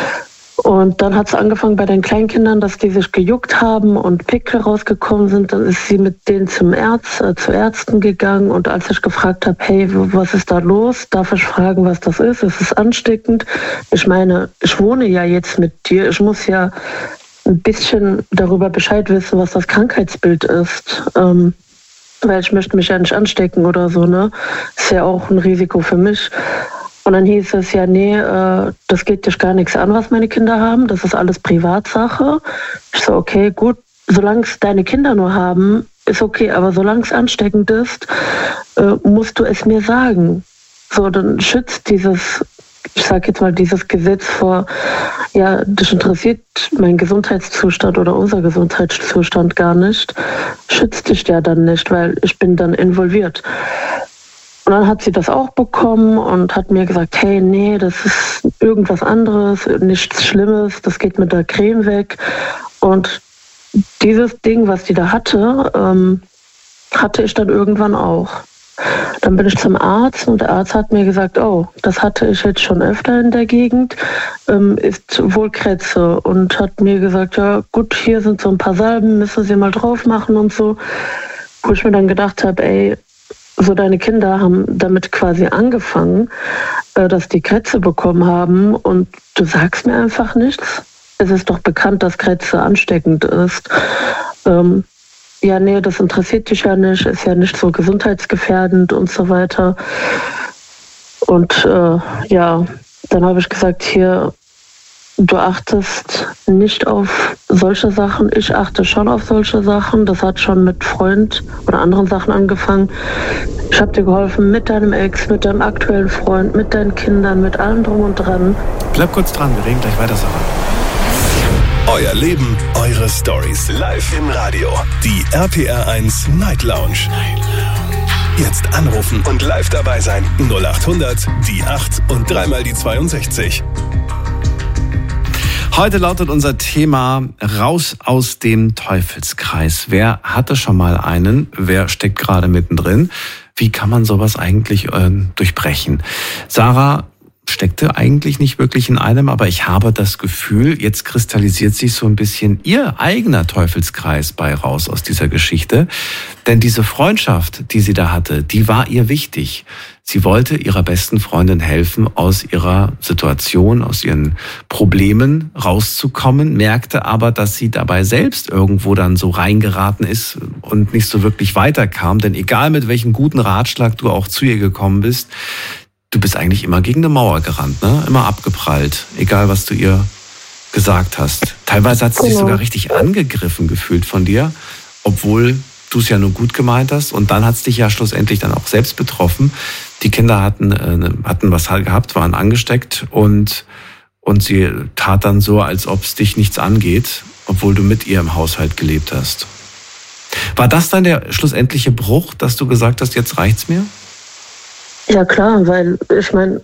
Und dann hat es angefangen bei den Kleinkindern, dass die sich gejuckt haben und Pickel rausgekommen sind. Dann ist sie mit denen zum Arzt, äh, zu Ärzten gegangen. Und als ich gefragt habe, hey, was ist da los? Darf ich fragen, was das ist? Es ist ansteckend. Ich meine, ich wohne ja jetzt mit dir. Ich muss ja ein bisschen darüber Bescheid wissen, was das Krankheitsbild ist. Ähm, weil ich möchte mich ja nicht anstecken oder so, ne? Ist ja auch ein Risiko für mich. Und dann hieß es ja, nee, äh, das geht dich gar nichts an, was meine Kinder haben. Das ist alles Privatsache. Ich so, okay, gut, solange es deine Kinder nur haben, ist okay. Aber solange es ansteckend ist, äh, musst du es mir sagen. So, dann schützt dieses, ich sag jetzt mal, dieses Gesetz vor, ja, dich interessiert mein Gesundheitszustand oder unser Gesundheitszustand gar nicht, schützt dich ja dann nicht, weil ich bin dann involviert. Und dann hat sie das auch bekommen und hat mir gesagt, hey, nee, das ist irgendwas anderes, nichts Schlimmes, das geht mit der Creme weg. Und dieses Ding, was die da hatte, ähm, hatte ich dann irgendwann auch. Dann bin ich zum Arzt und der Arzt hat mir gesagt, oh, das hatte ich jetzt schon öfter in der Gegend, ähm, ist wohl Krätze, und hat mir gesagt, ja gut, hier sind so ein paar Salben, müssen Sie mal drauf machen und so. Wo ich mir dann gedacht habe, ey, so deine Kinder haben damit quasi angefangen, äh, dass die Krätze bekommen haben, und du sagst mir einfach nichts. Es ist doch bekannt, dass Krätze ansteckend ist. Ähm, ja, nee, das interessiert dich ja nicht, ist ja nicht so gesundheitsgefährdend und so weiter. Und äh, ja, dann habe ich gesagt, hier, du achtest nicht auf solche Sachen, ich achte schon auf solche Sachen. Das hat schon mit Freund oder anderen Sachen angefangen. Ich habe dir geholfen mit deinem Ex, mit deinem aktuellen Freund, mit deinen Kindern, mit allem drum und dran. Bleib kurz dran, wir reden gleich weiter, Sarah. Euer Leben, eure Stories. Live im Radio. Die R P R eins Night Lounge. Night Lounge. Jetzt anrufen und live dabei sein. null acht hundert, die acht und dreimal die zweiundsechzig. Heute lautet unser Thema raus aus dem Teufelskreis. Wer hatte schon mal einen? Wer steckt gerade mittendrin? Wie kann man sowas eigentlich äh, durchbrechen? Sarah steckte eigentlich nicht wirklich in einem, aber ich habe das Gefühl, jetzt kristallisiert sich so ein bisschen ihr eigener Teufelskreis bei raus aus dieser Geschichte. Denn diese Freundschaft, die sie da hatte, die war ihr wichtig. Sie wollte ihrer besten Freundin helfen, aus ihrer Situation, aus ihren Problemen rauszukommen, merkte aber, dass sie dabei selbst irgendwo dann so reingeraten ist und nicht so wirklich weiterkam. Denn egal mit welchem guten Ratschlag du auch zu ihr gekommen bist, du bist eigentlich immer gegen eine Mauer gerannt, ne? Immer abgeprallt, egal was du ihr gesagt hast. Teilweise hat sie sich sogar richtig angegriffen gefühlt von dir, obwohl du es ja nur gut gemeint hast. Und dann hat es dich ja schlussendlich dann auch selbst betroffen. Die Kinder hatten, äh, hatten was gehabt, waren angesteckt und, und sie tat dann so, als ob es dich nichts angeht, obwohl du mit ihr im Haushalt gelebt hast. War das dann der schlussendliche Bruch, dass du gesagt hast, jetzt reicht's mir? Ja klar, weil ich meine,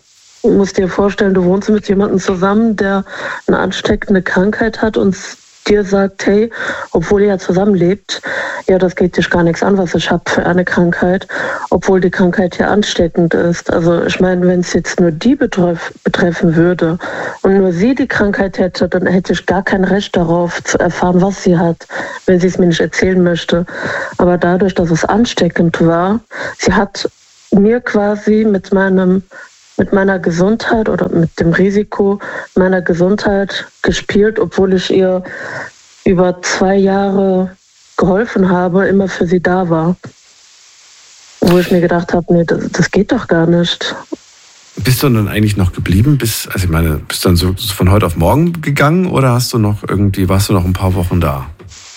Du musst dir vorstellen, du wohnst mit jemandem zusammen, der eine ansteckende Krankheit hat und dir sagt, hey, obwohl ihr ja zusammenlebt, ja, das geht dich gar nichts an, was ich habe für eine Krankheit, obwohl die Krankheit ja ansteckend ist. Also ich meine, wenn es jetzt nur die betreff, betreffen würde und nur sie die Krankheit hätte, dann hätte ich gar kein Recht darauf zu erfahren, was sie hat, wenn sie es mir nicht erzählen möchte. Aber dadurch, dass es ansteckend war, sie hat mir quasi mit meinem mit meiner Gesundheit oder mit dem Risiko meiner Gesundheit gespielt, obwohl ich ihr über zwei Jahre geholfen habe, immer für sie da war. Wo ich mir gedacht habe, nee, das, das geht doch gar nicht. Bist du dann eigentlich noch geblieben? Bis, also ich meine, bist du dann so von heute auf morgen gegangen oder hast du noch irgendwie, warst du noch ein paar Wochen da?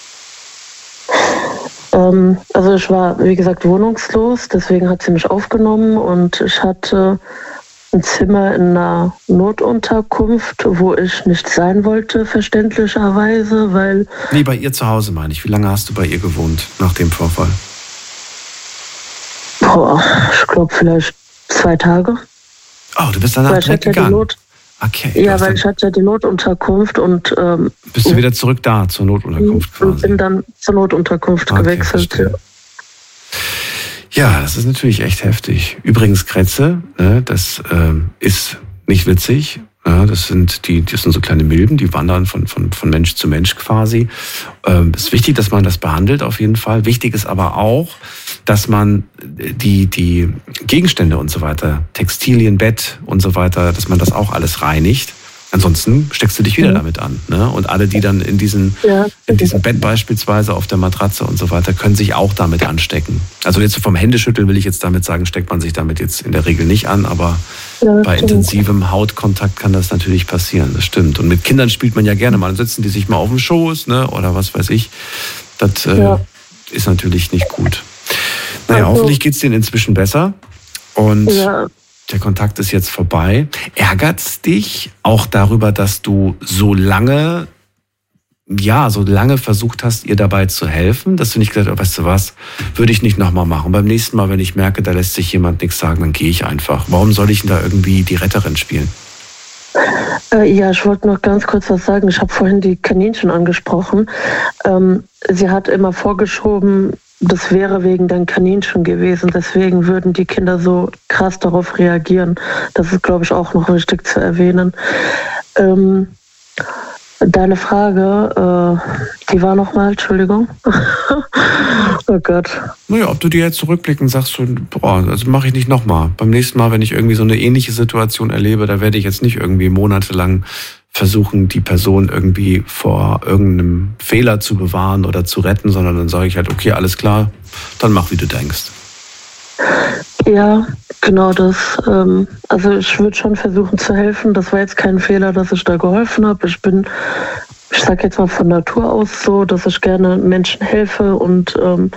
Ähm, also ich war, wie gesagt, wohnungslos, deswegen hat sie mich aufgenommen und ich hatte ein Zimmer in einer Notunterkunft, wo ich nicht sein wollte, verständlicherweise, weil... Nee, bei ihr zu Hause meine ich. Wie lange hast du bei ihr gewohnt nach dem Vorfall? Boah, ich glaube vielleicht zwei Tage. Oh, du bist danach weil direkt ja gegangen? Not, okay. Ja, weil ich hatte ja die Notunterkunft und... Ähm, bist du wieder zurück da, zur Notunterkunft quasi? Und bin dann zur Notunterkunft okay, gewechselt. Verstehe. Ja, das ist natürlich echt heftig. Übrigens, Krätze, ne, das äh, ist nicht witzig. Ja, das sind die, das sind so kleine Milben, die wandern von, von, von Mensch zu Mensch quasi. Ähm, es ist wichtig, dass man das behandelt auf jeden Fall. Wichtig ist aber auch, dass man die, die Gegenstände und so weiter, Textilien, Bett und so weiter, dass man das auch alles reinigt. Ansonsten steckst du dich wieder damit an. Ne? Und alle, die dann in, diesen, ja. in diesem Bett beispielsweise auf der Matratze und so weiter, können sich auch damit anstecken. Also jetzt vom Händeschütteln will ich jetzt damit sagen, steckt man sich damit jetzt in der Regel nicht an, aber ja, bei stimmt. intensivem Hautkontakt kann das natürlich passieren, das stimmt. Und mit Kindern spielt man ja gerne mal, dann sitzen die sich mal auf dem Schoß, ne? Oder was weiß ich. Das äh, ja. ist natürlich nicht gut. Naja, also, hoffentlich geht es denen inzwischen besser. Und ja. der Kontakt ist jetzt vorbei. Ärgert's dich auch darüber, dass du so lange, ja, so lange versucht hast, ihr dabei zu helfen, dass du nicht gesagt hast, weißt du was, würde ich nicht nochmal machen. Beim nächsten Mal, wenn ich merke, da lässt sich jemand nichts sagen, dann gehe ich einfach. Warum soll ich denn da irgendwie die Retterin spielen? Äh, ja, ich wollte noch ganz kurz was sagen. Ich habe vorhin die Kaninchen angesprochen. Ähm, sie hat immer vorgeschoben, das wäre wegen den Kaninchen gewesen. Deswegen würden die Kinder so krass darauf reagieren. Das ist, glaube ich, auch noch wichtig zu erwähnen. Ähm, deine Frage, äh, die war nochmal, Entschuldigung. Oh Gott. Naja, ob du dir jetzt zurückblickend sagst, so, boah, also mache ich nicht nochmal. Beim nächsten Mal, wenn ich irgendwie so eine ähnliche Situation erlebe, da werde ich jetzt nicht irgendwie monatelang versuchen, die Person irgendwie vor irgendeinem Fehler zu bewahren oder zu retten, sondern dann sage ich halt, okay, alles klar, dann mach, wie du denkst. Ja, genau das. Ähm, also ich würde schon versuchen zu helfen. Das war jetzt kein Fehler, dass ich da geholfen habe. Ich bin, ich sage jetzt mal von Natur aus so, dass ich gerne Menschen helfe und ähm,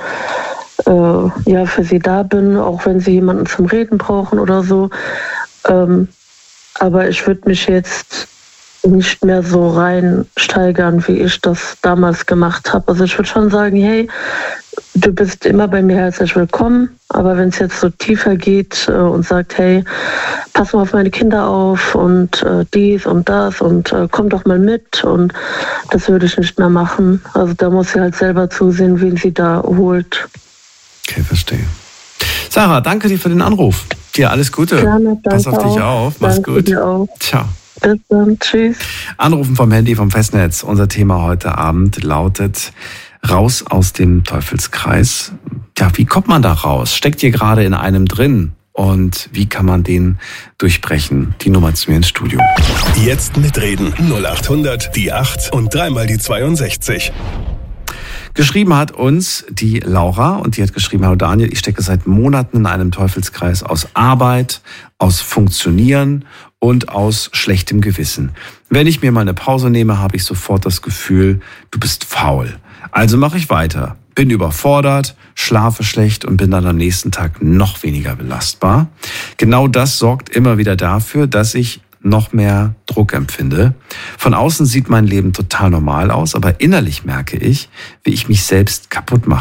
äh, ja, für sie da bin, auch wenn sie jemanden zum Reden brauchen oder so. Ähm, aber ich würde mich jetzt nicht mehr so reinsteigern, wie ich das damals gemacht habe. Also ich würde schon sagen, hey, du bist immer bei mir herzlich willkommen, aber wenn es jetzt so tiefer geht äh, und sagt, hey, pass mal auf meine Kinder auf und äh, dies und das und äh, komm doch mal mit, und das würde ich nicht mehr machen. Also da muss sie halt selber zusehen, wen sie da holt. Okay, verstehe. Sarah, danke dir für den Anruf. Dir alles Gute. Gerne, danke. Pass auf dich auch. auf. Mach's danke gut. Dir auch. Ciao. Bis dann, tschüss. Anrufen vom Handy, vom Festnetz. Unser Thema heute Abend lautet: Raus aus dem Teufelskreis. Ja, wie kommt man da raus? Steckt ihr gerade in einem drin? Und wie kann man den durchbrechen? Die Nummer zu mir ins Studio. Jetzt mitreden. null acht hundert, die acht und dreimal die zweiundsechzig. Geschrieben hat uns die Laura, und die hat geschrieben: Hallo Daniel, ich stecke seit Monaten in einem Teufelskreis aus Arbeit, aus Funktionieren und aus schlechtem Gewissen. Wenn ich mir mal eine Pause nehme, habe ich sofort das Gefühl, du bist faul. Also mache ich weiter, bin überfordert, schlafe schlecht und bin dann am nächsten Tag noch weniger belastbar. Genau das sorgt immer wieder dafür, dass ich noch mehr Druck empfinde. Von außen sieht mein Leben total normal aus, aber innerlich merke ich, wie ich mich selbst kaputt mache.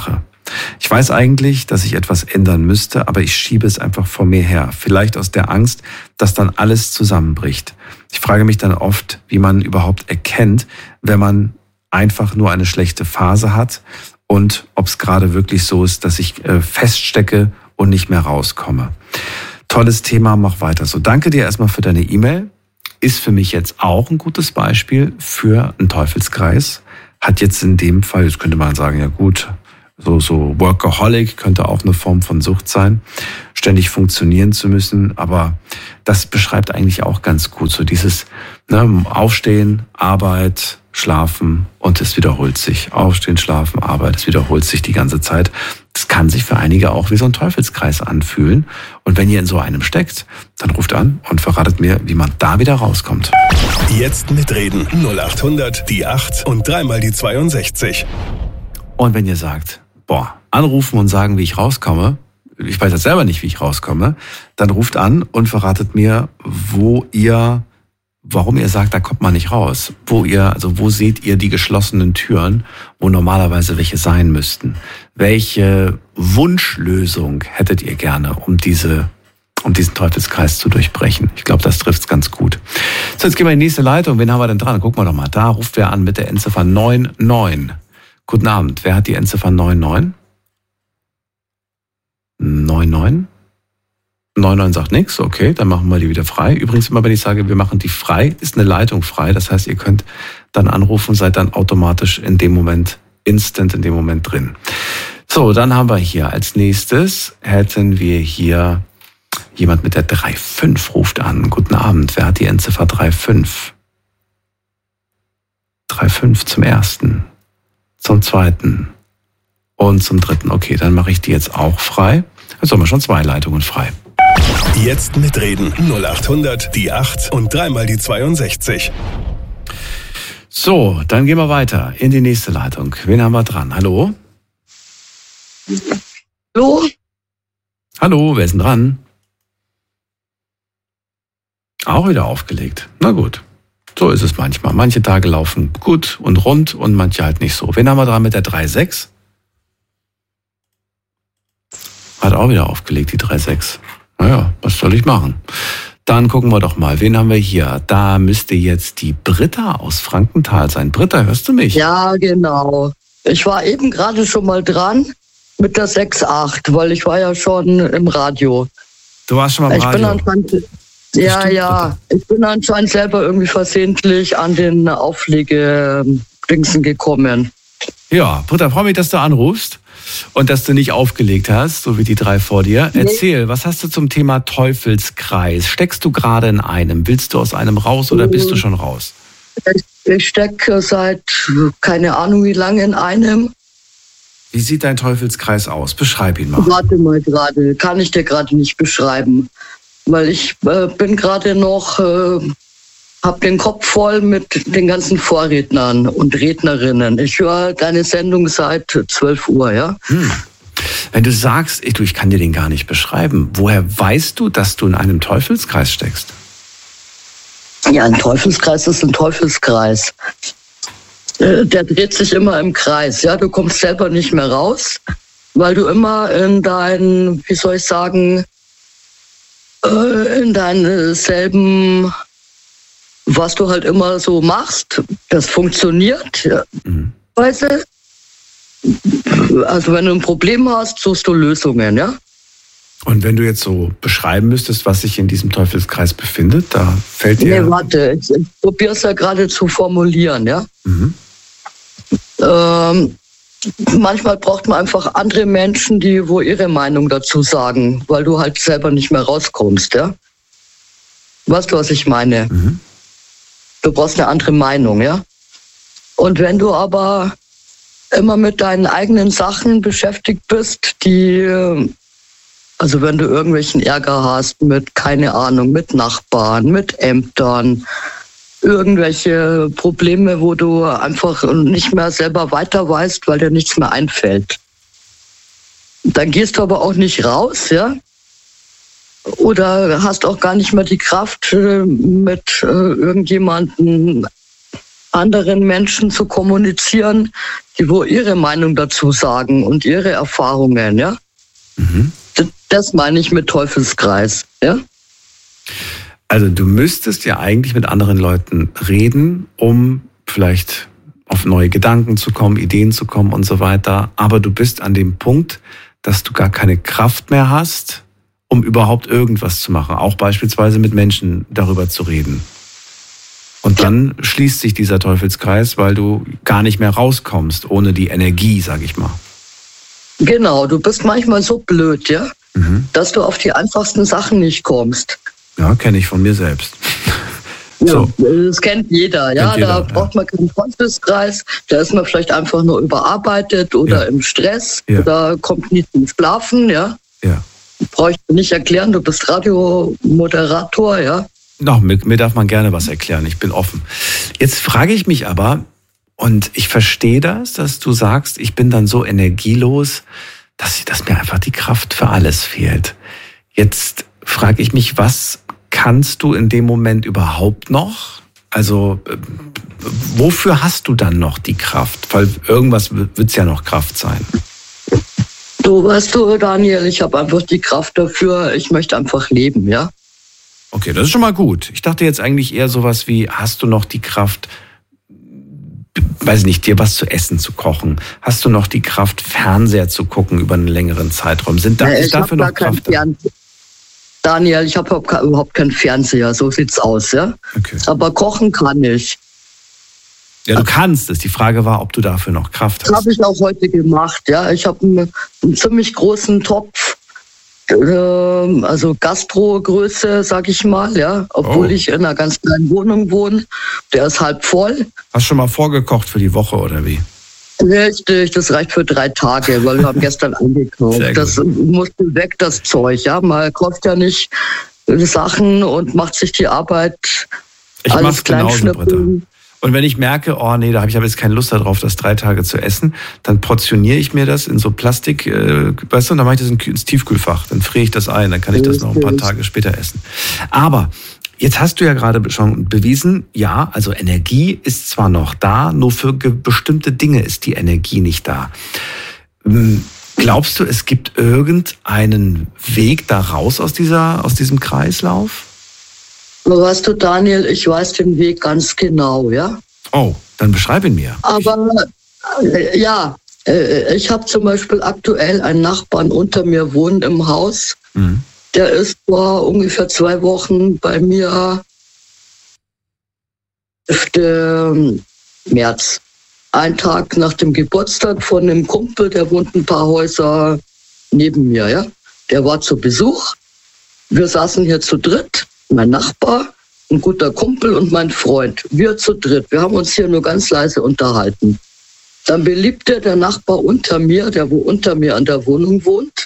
Ich weiß eigentlich, dass ich etwas ändern müsste, aber ich schiebe es einfach vor mir her. Vielleicht aus der Angst, dass dann alles zusammenbricht. Ich frage mich dann oft, wie man überhaupt erkennt, wenn man einfach nur eine schlechte Phase hat und ob es gerade wirklich so ist, dass ich äh, feststecke und nicht mehr rauskomme. Tolles Thema, mach weiter so. Danke dir erstmal für deine E-Mail. Ist für mich jetzt auch ein gutes Beispiel für einen Teufelskreis. Hat jetzt in dem Fall, jetzt könnte man sagen, ja gut, so, so Workaholic könnte auch eine Form von Sucht sein, ständig funktionieren zu müssen. Aber das beschreibt eigentlich auch ganz gut so dieses ne, Aufstehen, Arbeit, Schlafen und es wiederholt sich. Aufstehen, Schlafen, Arbeit, es wiederholt sich die ganze Zeit. Das kann sich für einige auch wie so ein Teufelskreis anfühlen. Und wenn ihr in so einem steckt, dann ruft an und verratet mir, wie man da wieder rauskommt. Jetzt mitreden. null acht hundert, die acht und dreimal die zweiundsechzig. Und wenn ihr sagt, boah, anrufen und sagen, wie ich rauskomme, ich weiß jetzt selber nicht, wie ich rauskomme, dann ruft an und verratet mir, wo ihr, warum ihr sagt, da kommt man nicht raus. Wo ihr, also wo seht ihr die geschlossenen Türen, wo normalerweise welche sein müssten? Welche Wunschlösung hättet ihr gerne, um diese, um diesen Teufelskreis zu durchbrechen? Ich glaube, das trifft's ganz gut. So, jetzt gehen wir in die nächste Leitung. Wen haben wir denn dran? Gucken wir doch mal. Da ruft wer an mit der Endziffer neun neun. Guten Abend. Wer hat die Endziffer neun neun? neun neun? neun neun sagt nichts, okay, dann machen wir die wieder frei. Übrigens immer, wenn ich sage, wir machen die frei, ist eine Leitung frei. Das heißt, ihr könnt dann anrufen, seid dann automatisch in dem Moment, instant in dem Moment drin. So, dann haben wir hier als nächstes, hätten wir hier jemand mit der drei fünf ruft an. Guten Abend, wer hat die Endziffer drei fünf? drei fünf zum ersten, zum zweiten und zum dritten. Okay, dann mache ich die jetzt auch frei. Jetzt haben wir schon zwei Leitungen frei. Jetzt mitreden. null acht hundert, die acht und dreimal die zweiundsechzig. So, dann gehen wir weiter in die nächste Leitung. Wen haben wir dran? Hallo? Hallo? Hallo, wer ist denn dran? Auch wieder aufgelegt. Na gut, so ist es manchmal. Manche Tage laufen gut und rund und manche halt nicht so. Wen haben wir dran mit der drei sechs? Hat auch wieder aufgelegt, die drei sechs. Naja, was soll ich machen? Dann gucken wir doch mal, wen haben wir hier? Da müsste jetzt die Britta aus Frankenthal sein. Britta, hörst du mich? Ja, genau. Ich war eben gerade schon mal dran mit der sechs acht, weil ich war ja schon im Radio. Du warst schon mal im ich Radio? Bin anscheinend, ja, stimmt, ja. Britta. Ich bin anscheinend selber irgendwie versehentlich an den Auflegedingsen gekommen. Ja, Britta, freue mich, dass du anrufst und dass du nicht aufgelegt hast, so wie die drei vor dir. Nee. Erzähl, was hast du zum Thema Teufelskreis? Steckst du gerade in einem? Willst du aus einem raus oder bist du schon raus? Ich, ich stecke seit keine Ahnung wie lange in einem. Wie sieht dein Teufelskreis aus? Beschreib ihn mal. Warte mal gerade, kann ich dir gerade nicht beschreiben. Weil ich äh, bin gerade noch, äh, hab den Kopf voll mit den ganzen Vorrednern und Rednerinnen. Ich höre deine Sendung seit zwölf Uhr, ja? Hm. Wenn du sagst, ich, du, ich kann dir den gar nicht beschreiben, woher weißt du, dass du in einem Teufelskreis steckst? Ja, ein Teufelskreis ist ein Teufelskreis. Äh, der dreht sich immer im Kreis, ja? Du kommst selber nicht mehr raus, weil du immer in deinen, wie soll ich sagen, äh, in deinen selben, was du halt immer so machst, das funktioniert. Ja. Mhm. Weißt du? Also wenn du ein Problem hast, suchst du Lösungen, ja? Und wenn du jetzt so beschreiben müsstest, was sich in diesem Teufelskreis befindet, da fällt dir... Nee, warte, ich, ich probiere es ja gerade zu formulieren, ja? Mhm. Ähm, manchmal braucht man einfach andere Menschen, die wo ihre Meinung dazu sagen, weil du halt selber nicht mehr rauskommst, ja? Weißt du, was ich meine? Mhm. Du brauchst eine andere Meinung, ja? Und wenn du aber immer mit deinen eigenen Sachen beschäftigt bist, die, also wenn du irgendwelchen Ärger hast mit, keine Ahnung, mit Nachbarn, mit Ämtern, irgendwelche Probleme, wo du einfach nicht mehr selber weiter weißt, weil dir nichts mehr einfällt. Dann gehst du aber auch nicht raus, ja? Oder hast auch gar nicht mehr die Kraft, mit irgendjemandem anderen Menschen zu kommunizieren, die wo ihre Meinung dazu sagen und ihre Erfahrungen, ja. Mhm. Das, das meine ich mit Teufelskreis, ja. Also du müsstest ja eigentlich mit anderen Leuten reden, um vielleicht auf neue Gedanken zu kommen, Ideen zu kommen und so weiter. Aber du bist an dem Punkt, dass du gar keine Kraft mehr hast, um überhaupt irgendwas zu machen. Auch beispielsweise mit Menschen darüber zu reden. Und dann ja. schließt sich dieser Teufelskreis, weil du gar nicht mehr rauskommst ohne die Energie, sag ich mal. Genau, du bist manchmal so blöd, ja, mhm. dass du auf die einfachsten Sachen nicht kommst. Ja, kenne ich von mir selbst. Ja, so. Das kennt jeder, ja. Kennt jeder, da braucht man keinen Teufelskreis. Da ist man vielleicht einfach nur überarbeitet oder ja. im Stress. Ja. Da kommt nie zum Schlafen, ja. Ja. Brauche ich dir nicht erklären, du bist Radiomoderator, ja. Doch, mir, mir darf man gerne was erklären, ich bin offen. Jetzt frage ich mich aber, und ich verstehe das, dass du sagst, ich bin dann so energielos, dass, dass mir einfach die Kraft für alles fehlt. Jetzt frage ich mich, was kannst du in dem Moment überhaupt noch? Also wofür hast du dann noch die Kraft? Weil irgendwas wird es ja noch Kraft sein. Du, weißt du, Daniel, ich habe einfach die Kraft dafür, ich möchte einfach leben, ja? Okay, das ist schon mal gut. Ich dachte jetzt eigentlich eher sowas wie, hast du noch die Kraft, weiß nicht, dir was zu essen zu kochen? Hast du noch die Kraft, Fernseher zu gucken über einen längeren Zeitraum? Sind da, ja, ist dafür noch Kraft da? Daniel, ich habe überhaupt keinen Fernseher, so sieht's aus, ja. Okay. Aber kochen kann ich. Ja, du kannst es. Die Frage war, ob du dafür noch Kraft hast. Das habe ich auch heute gemacht, ja. Ich habe einen, einen ziemlich großen Topf, äh, also Gastrogröße, sag ich mal, ja. Obwohl oh. ich in einer ganz kleinen Wohnung wohne. Der ist halb voll. Hast du schon mal vorgekocht für die Woche oder wie? Richtig, das reicht für drei Tage, weil wir haben gestern eingekauft. Das musste weg, das Zeug. Ja, man kauft ja nicht Sachen und macht sich die Arbeit ich alles genauso, Britta. Und wenn ich merke, oh nee, da habe ich aber jetzt keine Lust darauf, das drei Tage zu essen, dann portioniere ich mir das in so Plastik, äh, weißt du, und dann mache ich das ins Tiefkühlfach. Dann friere ich das ein, dann kann ich das noch ein paar Tage später essen. Aber jetzt hast du ja gerade schon bewiesen, ja, also Energie ist zwar noch da, nur für bestimmte Dinge ist die Energie nicht da. Glaubst du, es gibt irgendeinen Weg da raus aus dieser, aus diesem Kreislauf? Weißt du, Daniel, ich weiß den Weg ganz genau, ja? Oh, dann beschreib ihn mir. Aber äh, ja, äh, ich habe zum Beispiel aktuell einen Nachbarn unter mir wohnen im Haus. Mhm. Der ist vor ungefähr zwei Wochen bei mir im März. Ein Tag nach dem Geburtstag von einem Kumpel, der wohnt ein paar Häuser neben mir, ja. Der war zu Besuch. Wir saßen hier zu dritt, mein Nachbar, ein guter Kumpel und mein Freund. Wir zu dritt. Wir haben uns hier nur ganz leise unterhalten. Dann beliebte der Nachbar unter mir, der wo unter mir an der Wohnung wohnt,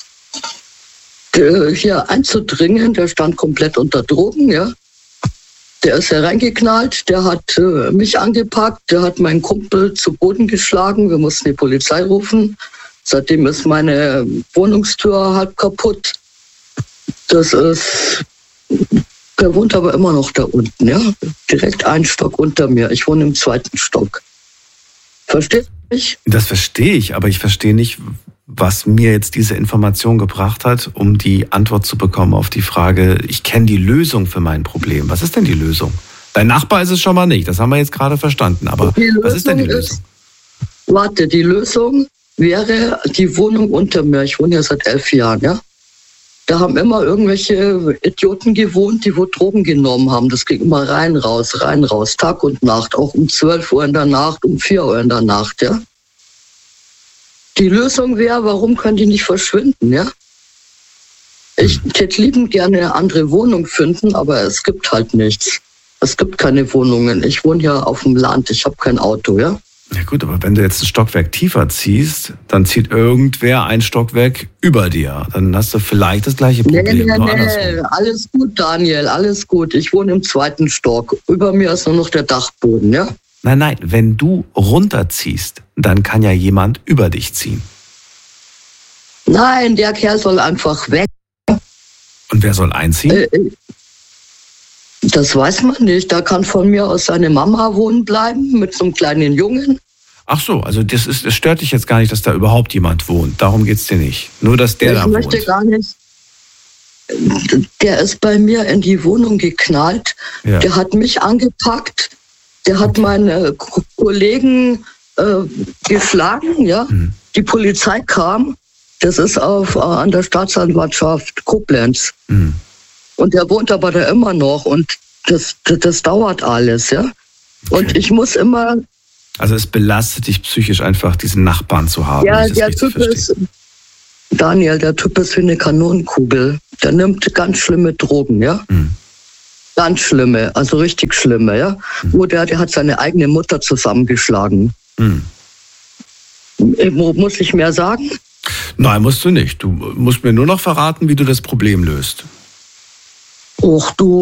hier einzudringen. Der stand komplett unter Drogen, ja. Der ist hereingeknallt, der hat äh, mich angepackt, der hat meinen Kumpel zu Boden geschlagen. Wir mussten die Polizei rufen. Seitdem ist meine Wohnungstür halb kaputt. Das ist, der wohnt aber immer noch da unten, ja. Direkt einen Stock unter mir. Ich wohne im zweiten Stock. Verstehst du mich? Das verstehe ich, aber ich verstehe nicht, was mir jetzt diese Information gebracht hat, um die Antwort zu bekommen auf die Frage, ich kenne die Lösung für mein Problem. Was ist denn die Lösung? Dein Nachbar ist es schon mal nicht, das haben wir jetzt gerade verstanden. Aber was ist denn die Lösung? Ist, warte, die Lösung wäre die Wohnung unter mir. Ich wohne ja seit elf Jahren, ja. Da haben immer irgendwelche Idioten gewohnt, die wo Drogen genommen haben. Das ging immer rein, raus, rein, raus, Tag und Nacht. Auch um zwölf Uhr in der Nacht, um vier Uhr in der Nacht, ja. Die Lösung wäre, warum können die nicht verschwinden, ja? Ich hätte liebend gerne eine andere Wohnung finden, aber es gibt halt nichts. Es gibt keine Wohnungen. Ich wohne ja auf dem Land, ich habe kein Auto, ja? Ja gut, aber wenn du jetzt ein Stockwerk tiefer ziehst, dann zieht irgendwer ein Stockwerk über dir. Dann hast du vielleicht das gleiche Problem. Nee, nee, nee, alles gut, Daniel, alles gut. Ich wohne im zweiten Stock. Über mir ist nur noch der Dachboden, ja? Nein, nein, wenn du runterziehst, dann kann ja jemand über dich ziehen. Nein, der Kerl soll einfach weg. Und wer soll einziehen? Äh, Das weiß man nicht. Da kann von mir aus seine Mama wohnen bleiben mit so einem kleinen Jungen. Ach so, also das ist, es stört dich jetzt gar nicht, dass da überhaupt jemand wohnt. Darum geht's dir nicht. Nur, dass der ich da wohnt. Ich möchte gar nicht. Der ist bei mir in die Wohnung geknallt. Ja. Der hat mich angepackt. Der hat okay. meine K- Kollegen äh, geschlagen. Ja, mhm. Die Polizei kam. Das ist auf, äh, an der Staatsanwaltschaft Koblenz. Mhm. Und der wohnt aber da immer noch. Und das, das, das dauert alles. Ja. Okay. Und ich muss immer. Also es belastet dich psychisch einfach, diesen Nachbarn zu haben. Ja, der Typ ist, Daniel, der Typ ist wie eine Kanonenkugel. Der nimmt ganz schlimme Drogen, ja? Mhm. Ganz schlimme, also richtig schlimme, ja? Mhm. Wo der, der hat seine eigene Mutter zusammengeschlagen. Mhm. Muss ich mehr sagen? Nein, musst du nicht. Du musst mir nur noch verraten, wie du das Problem löst. Och, du.